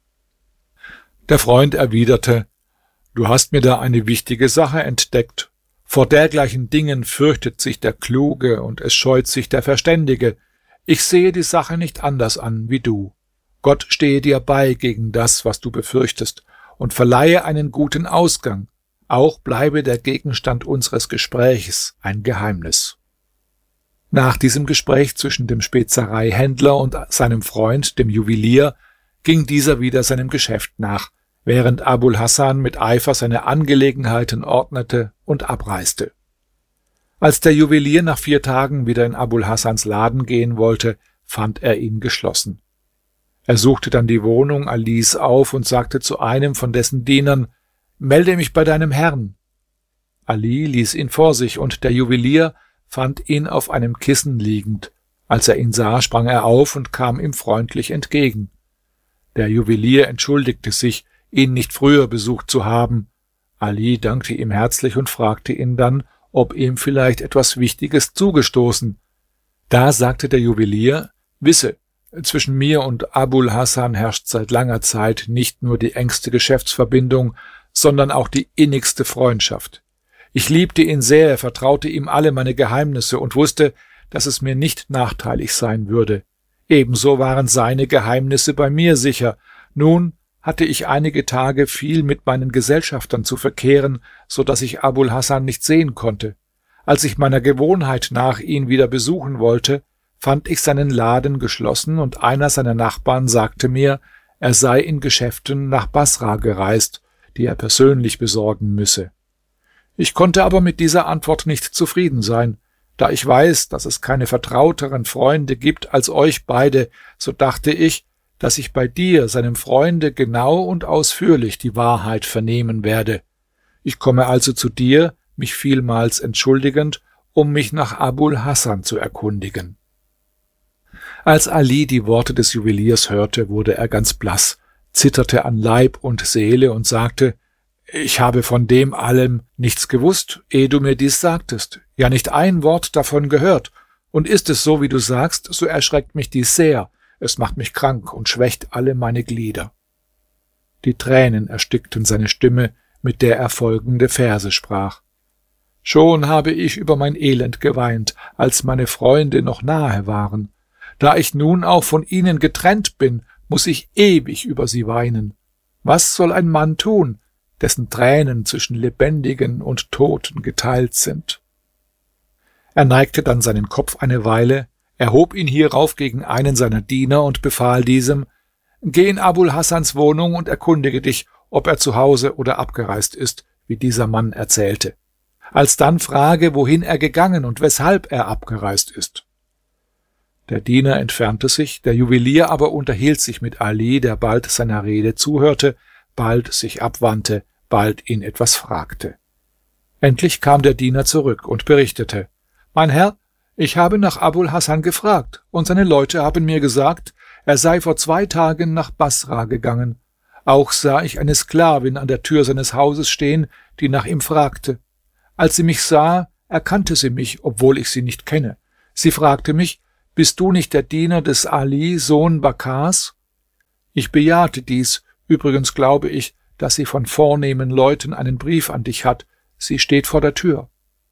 Der Freund erwiderte, du hast mir da eine wichtige Sache entdeckt. Vor dergleichen Dingen fürchtet sich der Kluge und es scheut sich der Verständige. Ich sehe die Sache nicht anders an wie du. Gott stehe dir bei gegen das, was du befürchtest, und verleihe einen guten Ausgang. Auch bleibe der Gegenstand unseres Gesprächs ein Geheimnis. Nach diesem Gespräch zwischen dem Spezereihändler und seinem Freund, dem Juwelier, ging dieser wieder seinem Geschäft nach, während Abul Hasan mit Eifer seine Angelegenheiten ordnete und abreiste. Als der Juwelier nach 4 Tagen wieder in Abul Hasans Laden gehen wollte, fand er ihn geschlossen. Er suchte dann die Wohnung Alis auf und sagte zu einem von dessen Dienern, »Melde mich bei deinem Herrn.« Ali ließ ihn vor sich, und der Juwelier fand ihn auf einem Kissen liegend. Als er ihn sah, sprang er auf und kam ihm freundlich entgegen. Der Juwelier entschuldigte sich, ihn nicht früher besucht zu haben. Ali dankte ihm herzlich und fragte ihn dann, ob ihm vielleicht etwas Wichtiges zugestoßen. Da sagte der Juwelier, »Wisse, zwischen mir und Abul Hasan herrscht seit langer Zeit nicht nur die engste Geschäftsverbindung, sondern auch die innigste Freundschaft. Ich liebte ihn sehr, vertraute ihm alle meine Geheimnisse und wusste, dass es mir nicht nachteilig sein würde. Ebenso waren seine Geheimnisse bei mir sicher. Nun hatte ich einige Tage viel mit meinen Gesellschaftern zu verkehren, so dass ich Abul Hasan nicht sehen konnte. Als ich meiner Gewohnheit nach ihn wieder besuchen wollte, fand ich seinen Laden geschlossen und einer seiner Nachbarn sagte mir, er sei in Geschäften nach Basra gereist, die er persönlich besorgen müsse. Ich konnte aber mit dieser Antwort nicht zufrieden sein. Da ich weiß, dass es keine vertrauteren Freunde gibt als euch beide, so dachte ich, dass ich bei dir, seinem Freunde, genau und ausführlich die Wahrheit vernehmen werde. Ich komme also zu dir, mich vielmals entschuldigend, um mich nach Abul Hasan zu erkundigen. Als Ali die Worte des Juweliers hörte, wurde er ganz blass, zitterte an Leib und Seele und sagte, ich habe von dem allem nichts gewusst, ehe du mir dies sagtest, ja nicht ein Wort davon gehört, und ist es so, wie du sagst, so erschreckt mich dies sehr, es macht mich krank und schwächt alle meine Glieder. Die Tränen erstickten seine Stimme, mit der er folgende Verse sprach. Schon habe ich über mein Elend geweint, als meine Freunde noch nahe waren. Da ich nun auch von ihnen getrennt bin, muss ich ewig über sie weinen. Was soll ein Mann tun, dessen Tränen zwischen Lebendigen und Toten geteilt sind? Er neigte dann seinen Kopf eine Weile, erhob ihn hierauf gegen einen seiner Diener und befahl diesem, geh in Abul Hasans Wohnung und erkundige dich, ob er zu Hause oder abgereist ist, wie dieser Mann erzählte. Alsdann frage, wohin er gegangen und weshalb er abgereist ist. Der Diener entfernte sich, der Juwelier aber unterhielt sich mit Ali, der bald seiner Rede zuhörte, bald sich abwandte, bald ihn etwas fragte. Endlich kam der Diener zurück und berichtete, mein Herr, ich habe nach Abul Hasan gefragt, und seine Leute haben mir gesagt, er sei vor 2 Tagen nach Basra gegangen. Auch sah ich eine Sklavin an der Tür seines Hauses stehen, die nach ihm fragte. Als sie mich sah, erkannte sie mich, obwohl ich sie nicht kenne. Sie fragte mich: Bist du nicht der Diener des Ali, Sohn Bakars? Ich bejahte dies. Übrigens glaube ich, dass sie von vornehmen Leuten einen Brief an dich hat. Sie steht vor der Tür.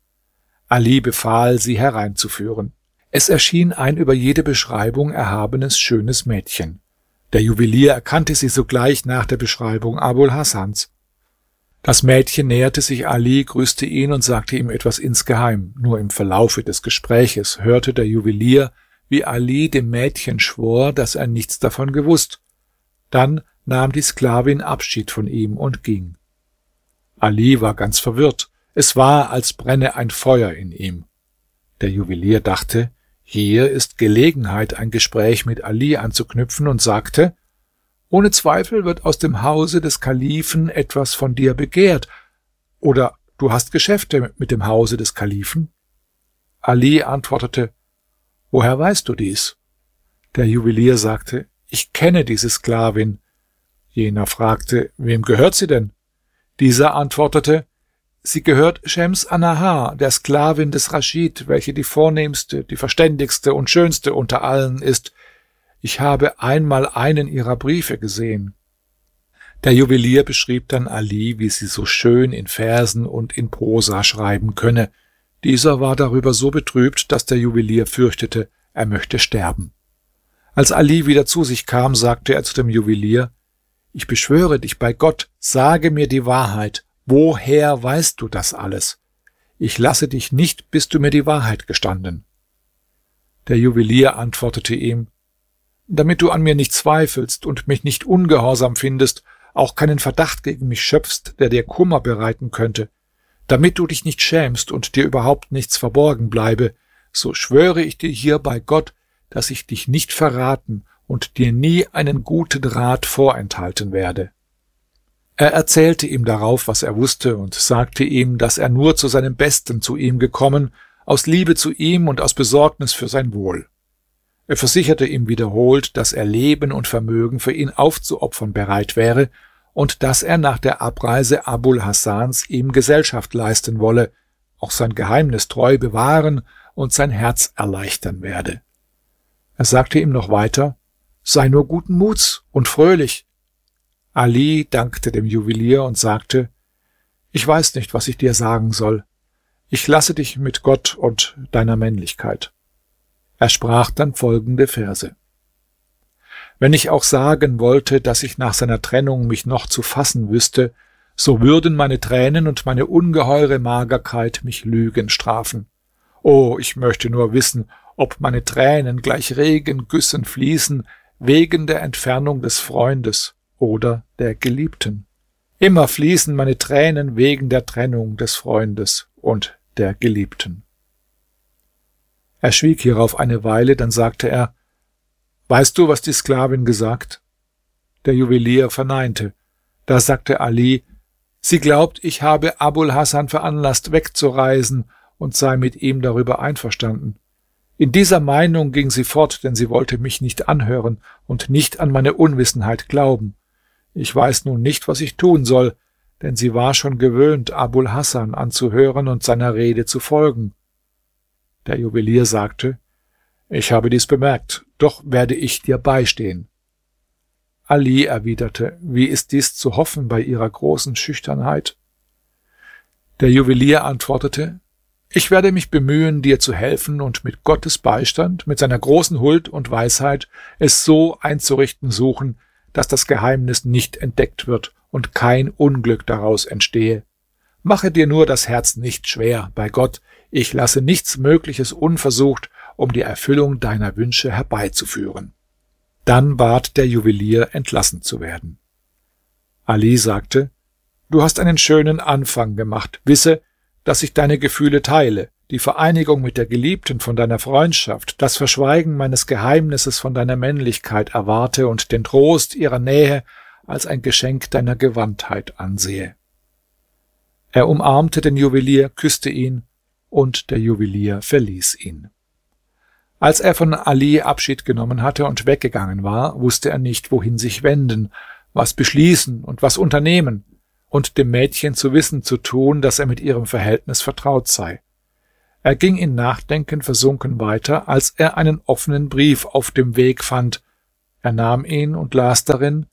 Ali befahl, sie hereinzuführen. Es erschien ein über jede Beschreibung erhabenes, schönes Mädchen. Der Juwelier erkannte sie sogleich nach der Beschreibung Abul Hasans. Das Mädchen näherte sich Ali, grüßte ihn und sagte ihm etwas insgeheim. Nur im Verlaufe des Gespräches hörte der Juwelier, wie Ali dem Mädchen schwor, dass er nichts davon gewusst. Dann nahm die Sklavin Abschied von ihm und ging. Ali war ganz verwirrt. Es war, als brenne ein Feuer in ihm. Der Juwelier dachte, hier ist Gelegenheit, ein Gespräch mit Ali anzuknüpfen, und sagte: Ohne Zweifel wird aus dem Hause des Kalifen etwas von dir begehrt. Oder du hast Geschäfte mit dem Hause des Kalifen? Ali antwortete: Woher weißt du dies? Der Juwelier sagte: Ich kenne diese Sklavin. Jener fragte: Wem gehört sie denn? Dieser antwortete: Sie gehört Schems Annahar, der Sklavin des Raschid, welche die vornehmste, die verständigste und schönste unter allen ist. Ich habe einmal einen ihrer Briefe gesehen. Der Juwelier beschrieb dann Ali, wie sie so schön in Versen und in Prosa schreiben könne. Dieser war darüber so betrübt, dass der Juwelier fürchtete, er möchte sterben. Als Ali wieder zu sich kam, sagte er zu dem Juwelier: Ich beschwöre dich bei Gott, sage mir die Wahrheit. Woher weißt du das alles? Ich lasse dich nicht, bis du mir die Wahrheit gestanden. Der Juwelier antwortete ihm: Damit du an mir nicht zweifelst und mich nicht ungehorsam findest, auch keinen Verdacht gegen mich schöpfst, der dir Kummer bereiten könnte, damit du dich nicht schämst und dir überhaupt nichts verborgen bleibe, so schwöre ich dir hier bei Gott, dass ich dich nicht verraten und dir nie einen guten Rat vorenthalten werde. Er erzählte ihm darauf, was er wusste, und sagte ihm, dass er nur zu seinem Besten zu ihm gekommen, aus Liebe zu ihm und aus Besorgnis für sein Wohl. Er versicherte ihm wiederholt, dass er Leben und Vermögen für ihn aufzuopfern bereit wäre und dass er nach der Abreise Abul Hasans ihm Gesellschaft leisten wolle, auch sein Geheimnis treu bewahren und sein Herz erleichtern werde. Er sagte ihm noch weiter: Sei nur guten Muts und fröhlich. Ali dankte dem Juwelier und sagte: Ich weiß nicht, was ich dir sagen soll. Ich lasse dich mit Gott und deiner Männlichkeit. Er sprach dann folgende Verse: Wenn ich auch sagen wollte, dass ich nach seiner Trennung mich noch zu fassen wüsste, so würden meine Tränen und meine ungeheure Magerkeit mich Lügen strafen. Oh, ich möchte nur wissen, ob meine Tränen gleich Regengüssen fließen, wegen der Entfernung des Freundes oder der Geliebten. Immer fließen meine Tränen wegen der Trennung des Freundes und der Geliebten. Er schwieg hierauf eine Weile, dann sagte er: Weißt du, was die Sklavin gesagt? Der Juwelier verneinte. Da sagte Ali: Sie glaubt, ich habe Abul Hasan veranlasst, wegzureisen, und sei mit ihm darüber einverstanden. In dieser Meinung ging sie fort, denn sie wollte mich nicht anhören und nicht an meine Unwissenheit glauben. Ich weiß nun nicht, was ich tun soll, denn sie war schon gewöhnt, Abul Hasan anzuhören und seiner Rede zu folgen. Der Juwelier sagte: Ich habe dies bemerkt, doch werde ich dir beistehen. Ali erwiderte: Wie ist dies zu hoffen bei ihrer großen Schüchternheit? Der Juwelier antwortete: Ich werde mich bemühen, dir zu helfen und mit Gottes Beistand, mit seiner großen Huld und Weisheit es so einzurichten suchen, dass das Geheimnis nicht entdeckt wird und kein Unglück daraus entstehe. Mache dir nur das Herz nicht schwer, bei Gott, ich lasse nichts Mögliches unversucht, um die Erfüllung deiner Wünsche herbeizuführen. Dann bat der Juwelier, entlassen zu werden. Ali sagte: Du hast einen schönen Anfang gemacht. Wisse, dass ich deine Gefühle teile, die Vereinigung mit der Geliebten von deiner Freundschaft, das Verschweigen meines Geheimnisses von deiner Männlichkeit erwarte und den Trost ihrer Nähe als ein Geschenk deiner Gewandtheit ansehe. Er umarmte den Juwelier, küsste ihn, und der Juwelier verließ ihn. Als er von Ali Abschied genommen hatte und weggegangen war, wusste er nicht, wohin sich wenden, was beschließen und was unternehmen, und dem Mädchen zu wissen zu tun, dass er mit ihrem Verhältnis vertraut sei. Er ging in Nachdenken versunken weiter, als er einen offenen Brief auf dem Weg fand. Er nahm ihn und las darin: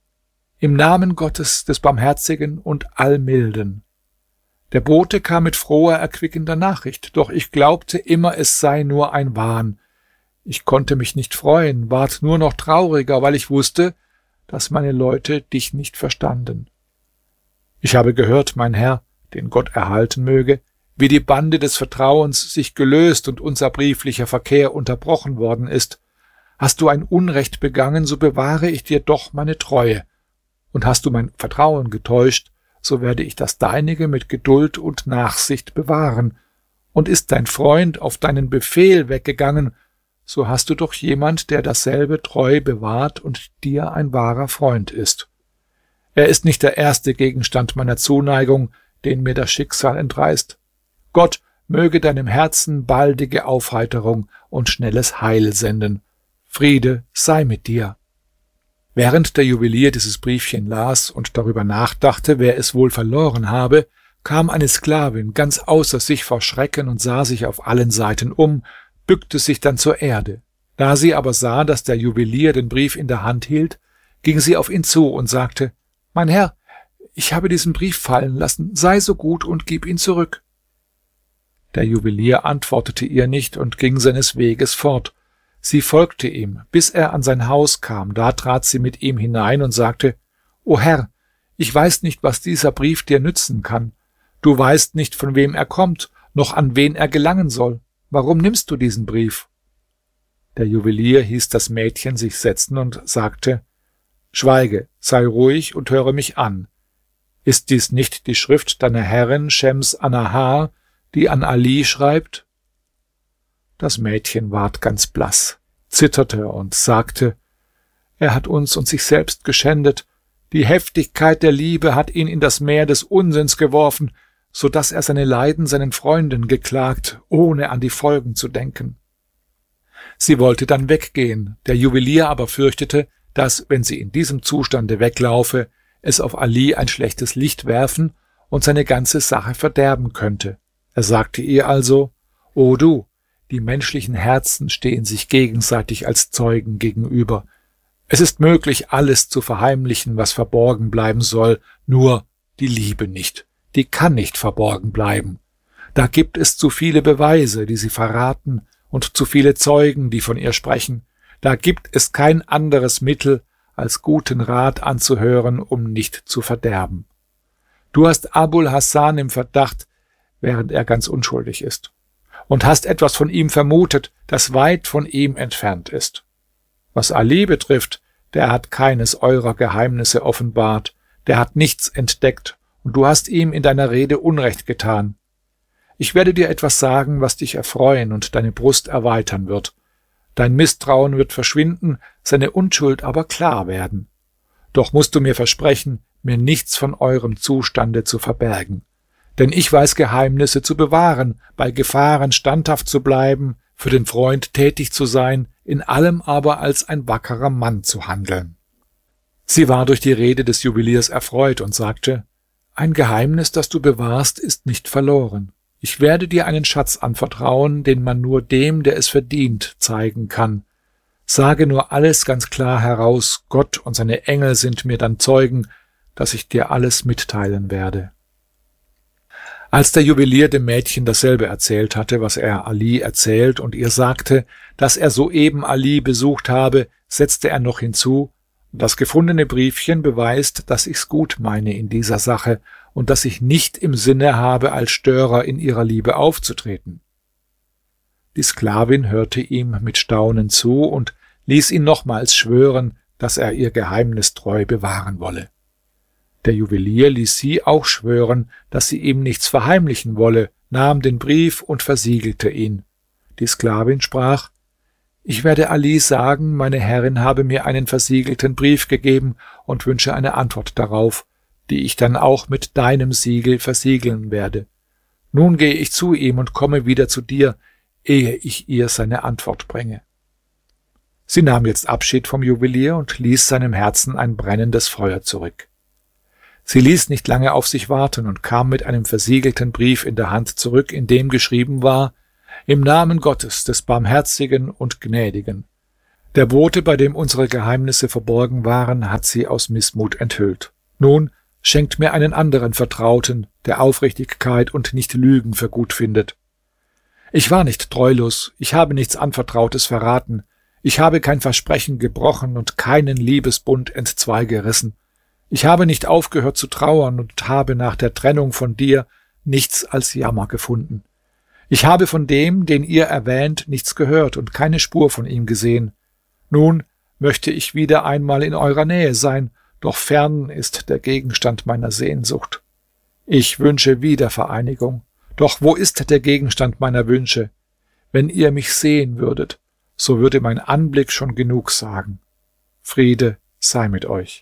Im Namen Gottes, des Barmherzigen und Allmilden. Der Bote kam mit froher, erquickender Nachricht, doch ich glaubte immer, es sei nur ein Wahn. Ich konnte mich nicht freuen, ward nur noch trauriger, weil ich wusste, dass meine Leute dich nicht verstanden. Ich habe gehört, mein Herr, den Gott erhalten möge, wie die Bande des Vertrauens sich gelöst und unser brieflicher Verkehr unterbrochen worden ist. Hast du ein Unrecht begangen, so bewahre ich dir doch meine Treue. Und hast du mein Vertrauen getäuscht, so werde ich das deinige mit Geduld und Nachsicht bewahren. Und ist dein Freund auf deinen Befehl weggegangen, so hast du doch jemand, der dasselbe treu bewahrt und dir ein wahrer Freund ist. Er ist nicht der erste Gegenstand meiner Zuneigung, den mir das Schicksal entreißt. Gott möge deinem Herzen baldige Aufheiterung und schnelles Heil senden. Friede sei mit dir. Während der Juwelier dieses Briefchen las und darüber nachdachte, wer es wohl verloren habe, kam eine Sklavin ganz außer sich vor Schrecken und sah sich auf allen Seiten um, bückte sich dann zur Erde. Da sie aber sah, dass der Juwelier den Brief in der Hand hielt, ging sie auf ihn zu und sagte: Mein Herr, ich habe diesen Brief fallen lassen, sei so gut und gib ihn zurück. Der Juwelier antwortete ihr nicht und ging seines Weges fort. Sie folgte ihm, bis er an sein Haus kam, da trat sie mit ihm hinein und sagte: O Herr, ich weiß nicht, was dieser Brief dir nützen kann. Du weißt nicht, von wem er kommt, noch an wen er gelangen soll. Warum nimmst du diesen Brief? Der Juwelier hieß das Mädchen sich setzen und sagte: Schweige, sei ruhig und höre mich an. Ist dies nicht die Schrift deiner Herrin Schems Annahar, die an Ali schreibt? Das Mädchen ward ganz blass, zitterte und sagte: Er hat uns und sich selbst geschändet. Die Heftigkeit der Liebe hat ihn in das Meer des Unsinns geworfen, so dass er seine Leiden seinen Freunden geklagt, ohne an die Folgen zu denken. Sie wollte dann weggehen, der Juwelier aber fürchtete, dass, wenn sie in diesem Zustande weglaufe, es auf Ali ein schlechtes Licht werfen und seine ganze Sache verderben könnte. Er sagte ihr also: O du, die menschlichen Herzen stehen sich gegenseitig als Zeugen gegenüber. Es ist möglich, alles zu verheimlichen, was verborgen bleiben soll, nur die Liebe nicht. Die kann nicht verborgen bleiben. Da gibt es zu viele Beweise, die sie verraten, und zu viele Zeugen, die von ihr sprechen. Da gibt es kein anderes Mittel, als guten Rat anzuhören, um nicht zu verderben. Du hast Abul Hasan im Verdacht, während er ganz unschuldig ist, und hast etwas von ihm vermutet, das weit von ihm entfernt ist. Was Ali betrifft, der hat keines eurer Geheimnisse offenbart, der hat nichts entdeckt, und du hast ihm in deiner Rede Unrecht getan. Ich werde dir etwas sagen, was dich erfreuen und deine Brust erweitern wird. Dein Misstrauen wird verschwinden, seine Unschuld aber klar werden. Doch musst du mir versprechen, mir nichts von eurem Zustande zu verbergen. Denn ich weiß Geheimnisse zu bewahren, bei Gefahren standhaft zu bleiben, für den Freund tätig zu sein, in allem aber als ein wackerer Mann zu handeln. Sie war durch die Rede des Juweliers erfreut und sagte: Ein Geheimnis, das du bewahrst, ist nicht verloren. Ich werde dir einen Schatz anvertrauen, den man nur dem, der es verdient, zeigen kann. Sage nur alles ganz klar heraus, Gott und seine Engel sind mir dann Zeugen, dass ich dir alles mitteilen werde. Als der Juwelier dem Mädchen dasselbe erzählt hatte, was er Ali erzählt, und ihr sagte, dass er soeben Ali besucht habe, setzte er noch hinzu: Das gefundene Briefchen beweist, dass ich's gut meine in dieser Sache und dass ich nicht im Sinne habe, als Störer in ihrer Liebe aufzutreten. Die Sklavin hörte ihm mit Staunen zu und ließ ihn nochmals schwören, dass er ihr Geheimnis treu bewahren wolle. Der Juwelier ließ sie auch schwören, dass sie ihm nichts verheimlichen wolle, nahm den Brief und versiegelte ihn. Die Sklavin sprach: Ich werde Ali sagen, meine Herrin habe mir einen versiegelten Brief gegeben und wünsche eine Antwort darauf, die ich dann auch mit deinem Siegel versiegeln werde. Nun gehe ich zu ihm und komme wieder zu dir, ehe ich ihr seine Antwort bringe. Sie nahm jetzt Abschied vom Juwelier und ließ seinem Herzen ein brennendes Feuer zurück. Sie ließ nicht lange auf sich warten und kam mit einem versiegelten Brief in der Hand zurück, in dem geschrieben war: Im Namen Gottes, des Barmherzigen und Gnädigen. Der Bote, bei dem unsere Geheimnisse verborgen waren, hat sie aus Missmut enthüllt. Nun schenkt mir einen anderen Vertrauten, der Aufrichtigkeit und nicht Lügen für gut findet. Ich war nicht treulos, ich habe nichts Anvertrautes verraten, ich habe kein Versprechen gebrochen und keinen Liebesbund entzweigerissen. Ich habe nicht aufgehört zu trauern und habe nach der Trennung von dir nichts als Jammer gefunden. Ich habe von dem, den ihr erwähnt, nichts gehört und keine Spur von ihm gesehen. Nun möchte ich wieder einmal in eurer Nähe sein, doch fern ist der Gegenstand meiner Sehnsucht. Ich wünsche Wiedervereinigung, doch wo ist der Gegenstand meiner Wünsche? Wenn ihr mich sehen würdet, so würde mein Anblick schon genug sagen. Friede sei mit euch.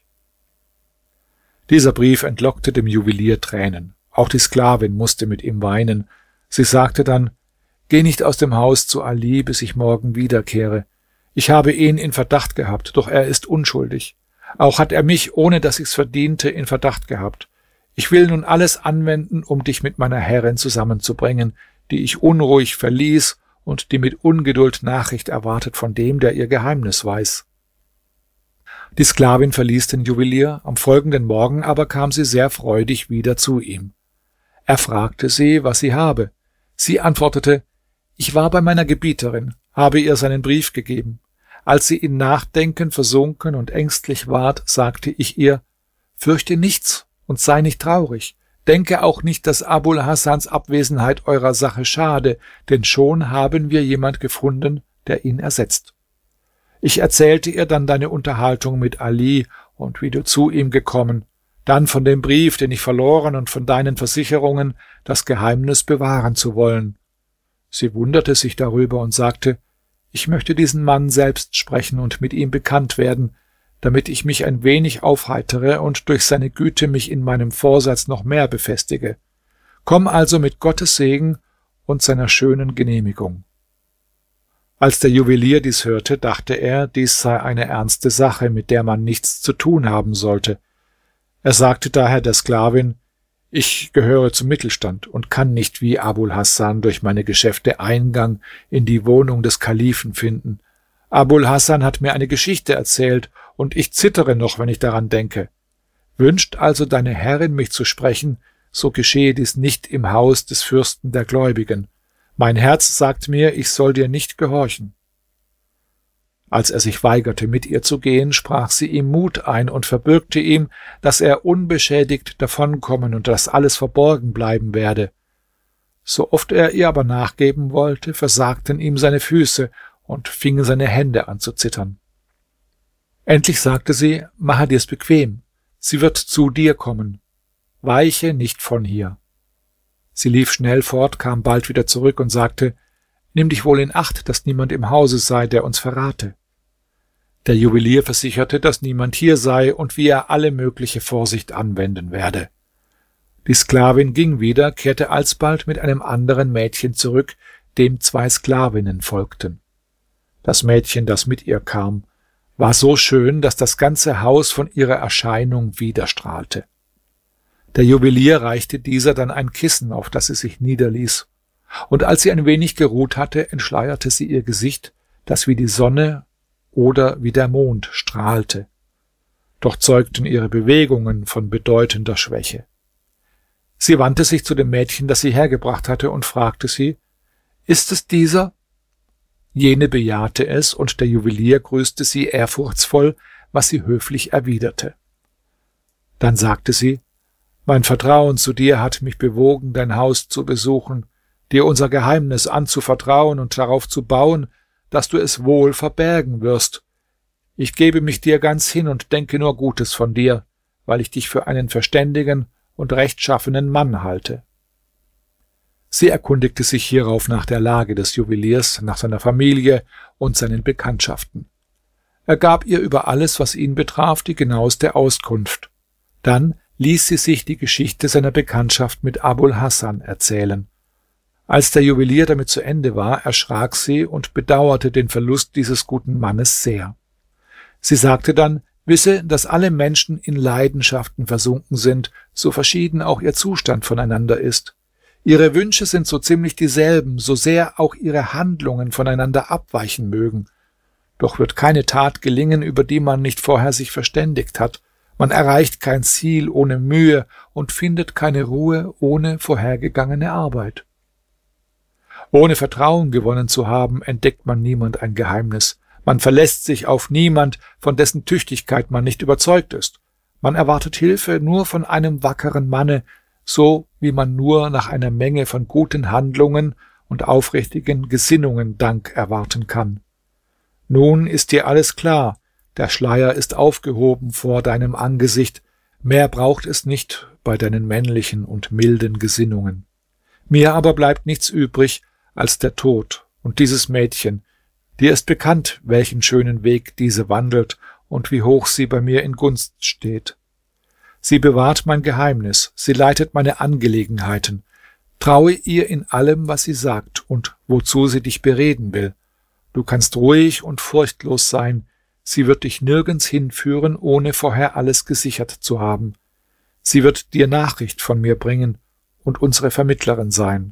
Dieser Brief entlockte dem Juwelier Tränen. Auch die Sklavin musste mit ihm weinen. Sie sagte dann: Geh nicht aus dem Haus zu Ali, bis ich morgen wiederkehre. Ich habe ihn in Verdacht gehabt, doch er ist unschuldig. Auch hat er mich, ohne dass ich's verdiente, in Verdacht gehabt. Ich will nun alles anwenden, um dich mit meiner Herrin zusammenzubringen, die ich unruhig verließ und die mit Ungeduld Nachricht erwartet von dem, der ihr Geheimnis weiß. Die Sklavin verließ den Juwelier, am folgenden Morgen aber kam sie sehr freudig wieder zu ihm. Er fragte sie, was sie habe. Sie antwortete: Ich war bei meiner Gebieterin, habe ihr seinen Brief gegeben. Als sie in Nachdenken versunken und ängstlich ward, sagte ich ihr: Fürchte nichts und sei nicht traurig. Denke auch nicht, dass Abul Hasans Abwesenheit eurer Sache schade, denn schon haben wir jemand gefunden, der ihn ersetzt. Ich erzählte ihr dann deine Unterhaltung mit Ali und wie du zu ihm gekommen, dann von dem Brief, den ich verloren, und von deinen Versicherungen, das Geheimnis bewahren zu wollen. Sie wunderte sich darüber und sagte: Ich möchte diesen Mann selbst sprechen und mit ihm bekannt werden, damit ich mich ein wenig aufheitere und durch seine Güte mich in meinem Vorsatz noch mehr befestige. Komm also mit Gottes Segen und seiner schönen Genehmigung. Als der Juwelier dies hörte, dachte er, dies sei eine ernste Sache, mit der man nichts zu tun haben sollte. Er sagte daher der Sklavin: Ich gehöre zum Mittelstand und kann nicht wie Abul Hasan durch meine Geschäfte Eingang in die Wohnung des Kalifen finden. Abul Hasan hat mir eine Geschichte erzählt, und ich zittere noch, wenn ich daran denke. Wünscht also deine Herrin, mich zu sprechen, so geschehe dies nicht im Haus des Fürsten der Gläubigen. Mein Herz sagt mir, ich soll dir nicht gehorchen. Als er sich weigerte, mit ihr zu gehen, sprach sie ihm Mut ein und verbürgte ihm, dass er unbeschädigt davonkommen und dass alles verborgen bleiben werde. So oft er ihr aber nachgeben wollte, versagten ihm seine Füße und fingen seine Hände an zu zittern. Endlich sagte sie: Mache dir's bequem, sie wird zu dir kommen. Weiche nicht von hier. Sie lief schnell fort, kam bald wieder zurück und sagte: Nimm dich wohl in Acht, dass niemand im Hause sei, der uns verrate. Der Juwelier versicherte, dass niemand hier sei und wie er alle mögliche Vorsicht anwenden werde. Die Sklavin ging wieder, kehrte alsbald mit einem anderen Mädchen zurück, dem 2 Sklavinnen folgten. Das Mädchen, das mit ihr kam, war so schön, dass das ganze Haus von ihrer Erscheinung widerstrahlte. Der Juwelier reichte dieser dann ein Kissen, auf das sie sich niederließ, und als sie ein wenig geruht hatte, entschleierte sie ihr Gesicht, das wie die Sonne oder wie der Mond strahlte. Doch zeugten ihre Bewegungen von bedeutender Schwäche. Sie wandte sich zu dem Mädchen, das sie hergebracht hatte, und fragte sie: Ist es dieser? Jene bejahte es, und der Juwelier grüßte sie ehrfurchtsvoll, was sie höflich erwiderte. Dann sagte sie: Mein Vertrauen zu dir hat mich bewogen, dein Haus zu besuchen, dir unser Geheimnis anzuvertrauen und darauf zu bauen, dass du es wohl verbergen wirst. Ich gebe mich dir ganz hin und denke nur Gutes von dir, weil ich dich für einen verständigen und rechtschaffenen Mann halte. Sie erkundigte sich hierauf nach der Lage des Juweliers, nach seiner Familie und seinen Bekanntschaften. Er gab ihr über alles, was ihn betraf, die genaueste Auskunft. Dann ließ sie sich die Geschichte seiner Bekanntschaft mit Abul Hasan erzählen. Als der Juwelier damit zu Ende war, erschrak sie und bedauerte den Verlust dieses guten Mannes sehr. Sie sagte dann: Wisse, dass alle Menschen in Leidenschaften versunken sind, so verschieden auch ihr Zustand voneinander ist. Ihre Wünsche sind so ziemlich dieselben, so sehr auch ihre Handlungen voneinander abweichen mögen. Doch wird keine Tat gelingen, über die man nicht vorher sich verständigt hat. Man erreicht kein Ziel ohne Mühe und findet keine Ruhe ohne vorhergegangene Arbeit. Ohne Vertrauen gewonnen zu haben, entdeckt man niemand ein Geheimnis. Man verlässt sich auf niemand, von dessen Tüchtigkeit man nicht überzeugt ist. Man erwartet Hilfe nur von einem wackeren Manne, so wie man nur nach einer Menge von guten Handlungen und aufrichtigen Gesinnungen Dank erwarten kann. Nun ist dir alles klar, der Schleier ist aufgehoben vor deinem Angesicht, mehr braucht es nicht bei deinen männlichen und milden Gesinnungen. Mir aber bleibt nichts übrig als der Tod und dieses Mädchen. Dir ist bekannt, welchen schönen Weg diese wandelt und wie hoch sie bei mir in Gunst steht. Sie bewahrt mein Geheimnis, sie leitet meine Angelegenheiten. Traue ihr in allem, was sie sagt und wozu sie dich bereden will. Du kannst ruhig und furchtlos sein, sie wird dich nirgends hinführen, ohne vorher alles gesichert zu haben. Sie wird dir Nachricht von mir bringen und unsere Vermittlerin sein.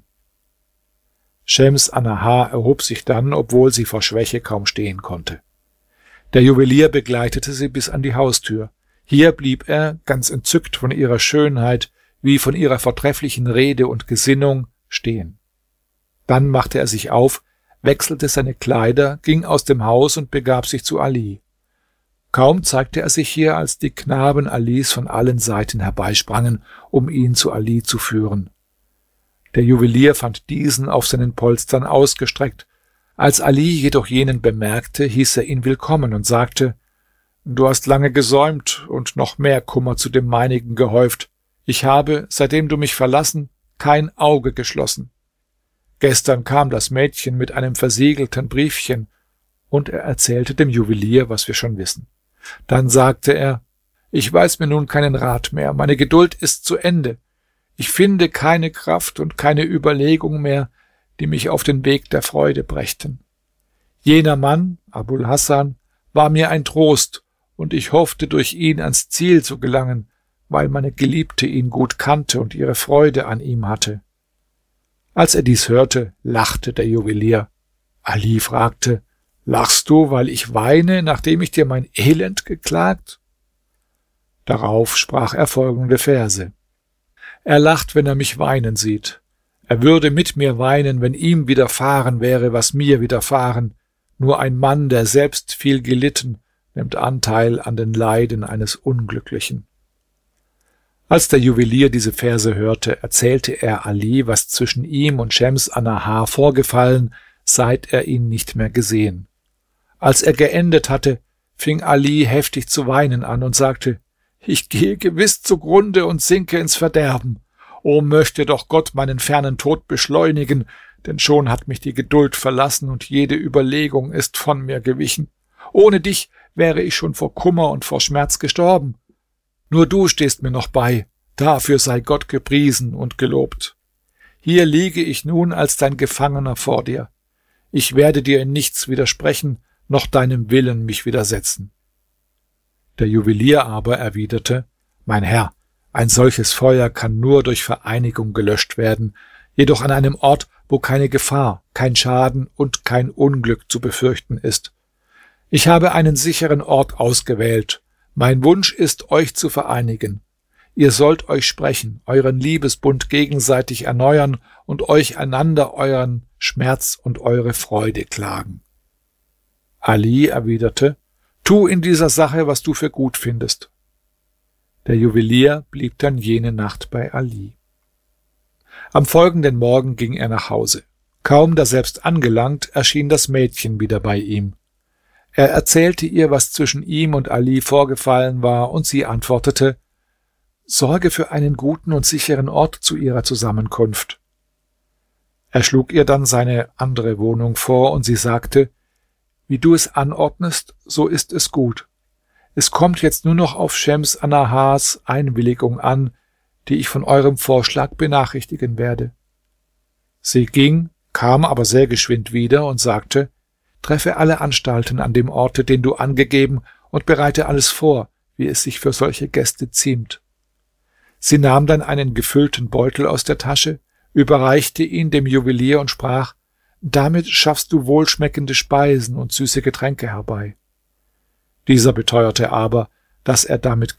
Schems Annahar erhob sich dann, obwohl sie vor Schwäche kaum stehen konnte. Der Juwelier begleitete sie bis an die Haustür. Hier blieb er, ganz entzückt von ihrer Schönheit, wie von ihrer vortrefflichen Rede und Gesinnung, stehen. Dann machte er sich auf, wechselte seine Kleider, ging aus dem Haus und begab sich zu Ali. Kaum zeigte er sich hier, als die Knaben Alis von allen Seiten herbeisprangen, um ihn zu Ali zu führen. Der Juwelier fand diesen auf seinen Polstern ausgestreckt. Als Ali jedoch jenen bemerkte, hieß er ihn willkommen und sagte: Du hast lange gesäumt und noch mehr Kummer zu dem meinigen gehäuft. Ich habe, seitdem du mich verlassen, kein Auge geschlossen. Gestern kam das Mädchen mit einem versiegelten Briefchen, und er erzählte dem Juwelier, was wir schon wissen. Dann sagte er: Ich weiß mir nun keinen Rat mehr, meine Geduld ist zu Ende. Ich finde keine Kraft und keine Überlegung mehr, die mich auf den Weg der Freude brächten. Jener Mann, Abul Hasan, war mir ein Trost, und ich hoffte, durch ihn ans Ziel zu gelangen, weil meine Geliebte ihn gut kannte und ihre Freude an ihm hatte. Als er dies hörte, lachte der Juwelier. Ali fragte: Lachst du, weil ich weine, nachdem ich dir mein Elend geklagt? Darauf sprach er folgende Verse: Er lacht, wenn er mich weinen sieht. Er würde mit mir weinen, wenn ihm widerfahren wäre, was mir widerfahren. Nur ein Mann, der selbst viel gelitten, nimmt Anteil an den Leiden eines Unglücklichen. Als der Juwelier diese Verse hörte, erzählte er Ali, was zwischen ihm und Schems Annahar vorgefallen, seit er ihn nicht mehr gesehen. Als er geendet hatte, fing Ali heftig zu weinen an und sagte: Ich gehe gewiss zugrunde und sinke ins Verderben. O möchte doch Gott meinen fernen Tod beschleunigen, denn schon hat mich die Geduld verlassen und jede Überlegung ist von mir gewichen. Ohne dich wäre ich schon vor Kummer und vor Schmerz gestorben. Nur du stehst mir noch bei, dafür sei Gott gepriesen und gelobt. Hier liege ich nun als dein Gefangener vor dir. Ich werde dir in nichts widersprechen, noch deinem Willen mich widersetzen. Der Juwelier aber erwiderte: Mein Herr, ein solches Feuer kann nur durch Vereinigung gelöscht werden, jedoch an einem Ort, wo keine Gefahr, kein Schaden und kein Unglück zu befürchten ist. Ich habe einen sicheren Ort ausgewählt. Mein Wunsch ist, euch zu vereinigen. Ihr sollt euch sprechen, euren Liebesbund gegenseitig erneuern und euch einander euren Schmerz und eure Freude klagen. Ali erwiderte: Tu in dieser Sache, was du für gut findest. Der Juwelier blieb dann jene Nacht bei Ali. Am folgenden Morgen ging er nach Hause. Kaum daselbst angelangt, erschien das Mädchen wieder bei ihm. Er erzählte ihr, was zwischen ihm und Ali vorgefallen war, und sie antwortete: Sorge für einen guten und sicheren Ort zu ihrer Zusammenkunft. Er schlug ihr dann seine andere Wohnung vor, und sie sagte: Wie du es anordnest, so ist es gut. Es kommt jetzt nur noch auf Schems Annahars Einwilligung an, die ich von eurem Vorschlag benachrichtigen werde. Sie ging, kam aber sehr geschwind wieder und sagte: Treffe alle Anstalten an dem Orte, den du angegeben, und bereite alles vor, wie es sich für solche Gäste ziemt. Sie nahm dann einen gefüllten Beutel aus der Tasche, überreichte ihn dem Juwelier und sprach: Damit schaffst du wohlschmeckende Speisen und süße Getränke herbei. Dieser beteuerte aber, dass er damit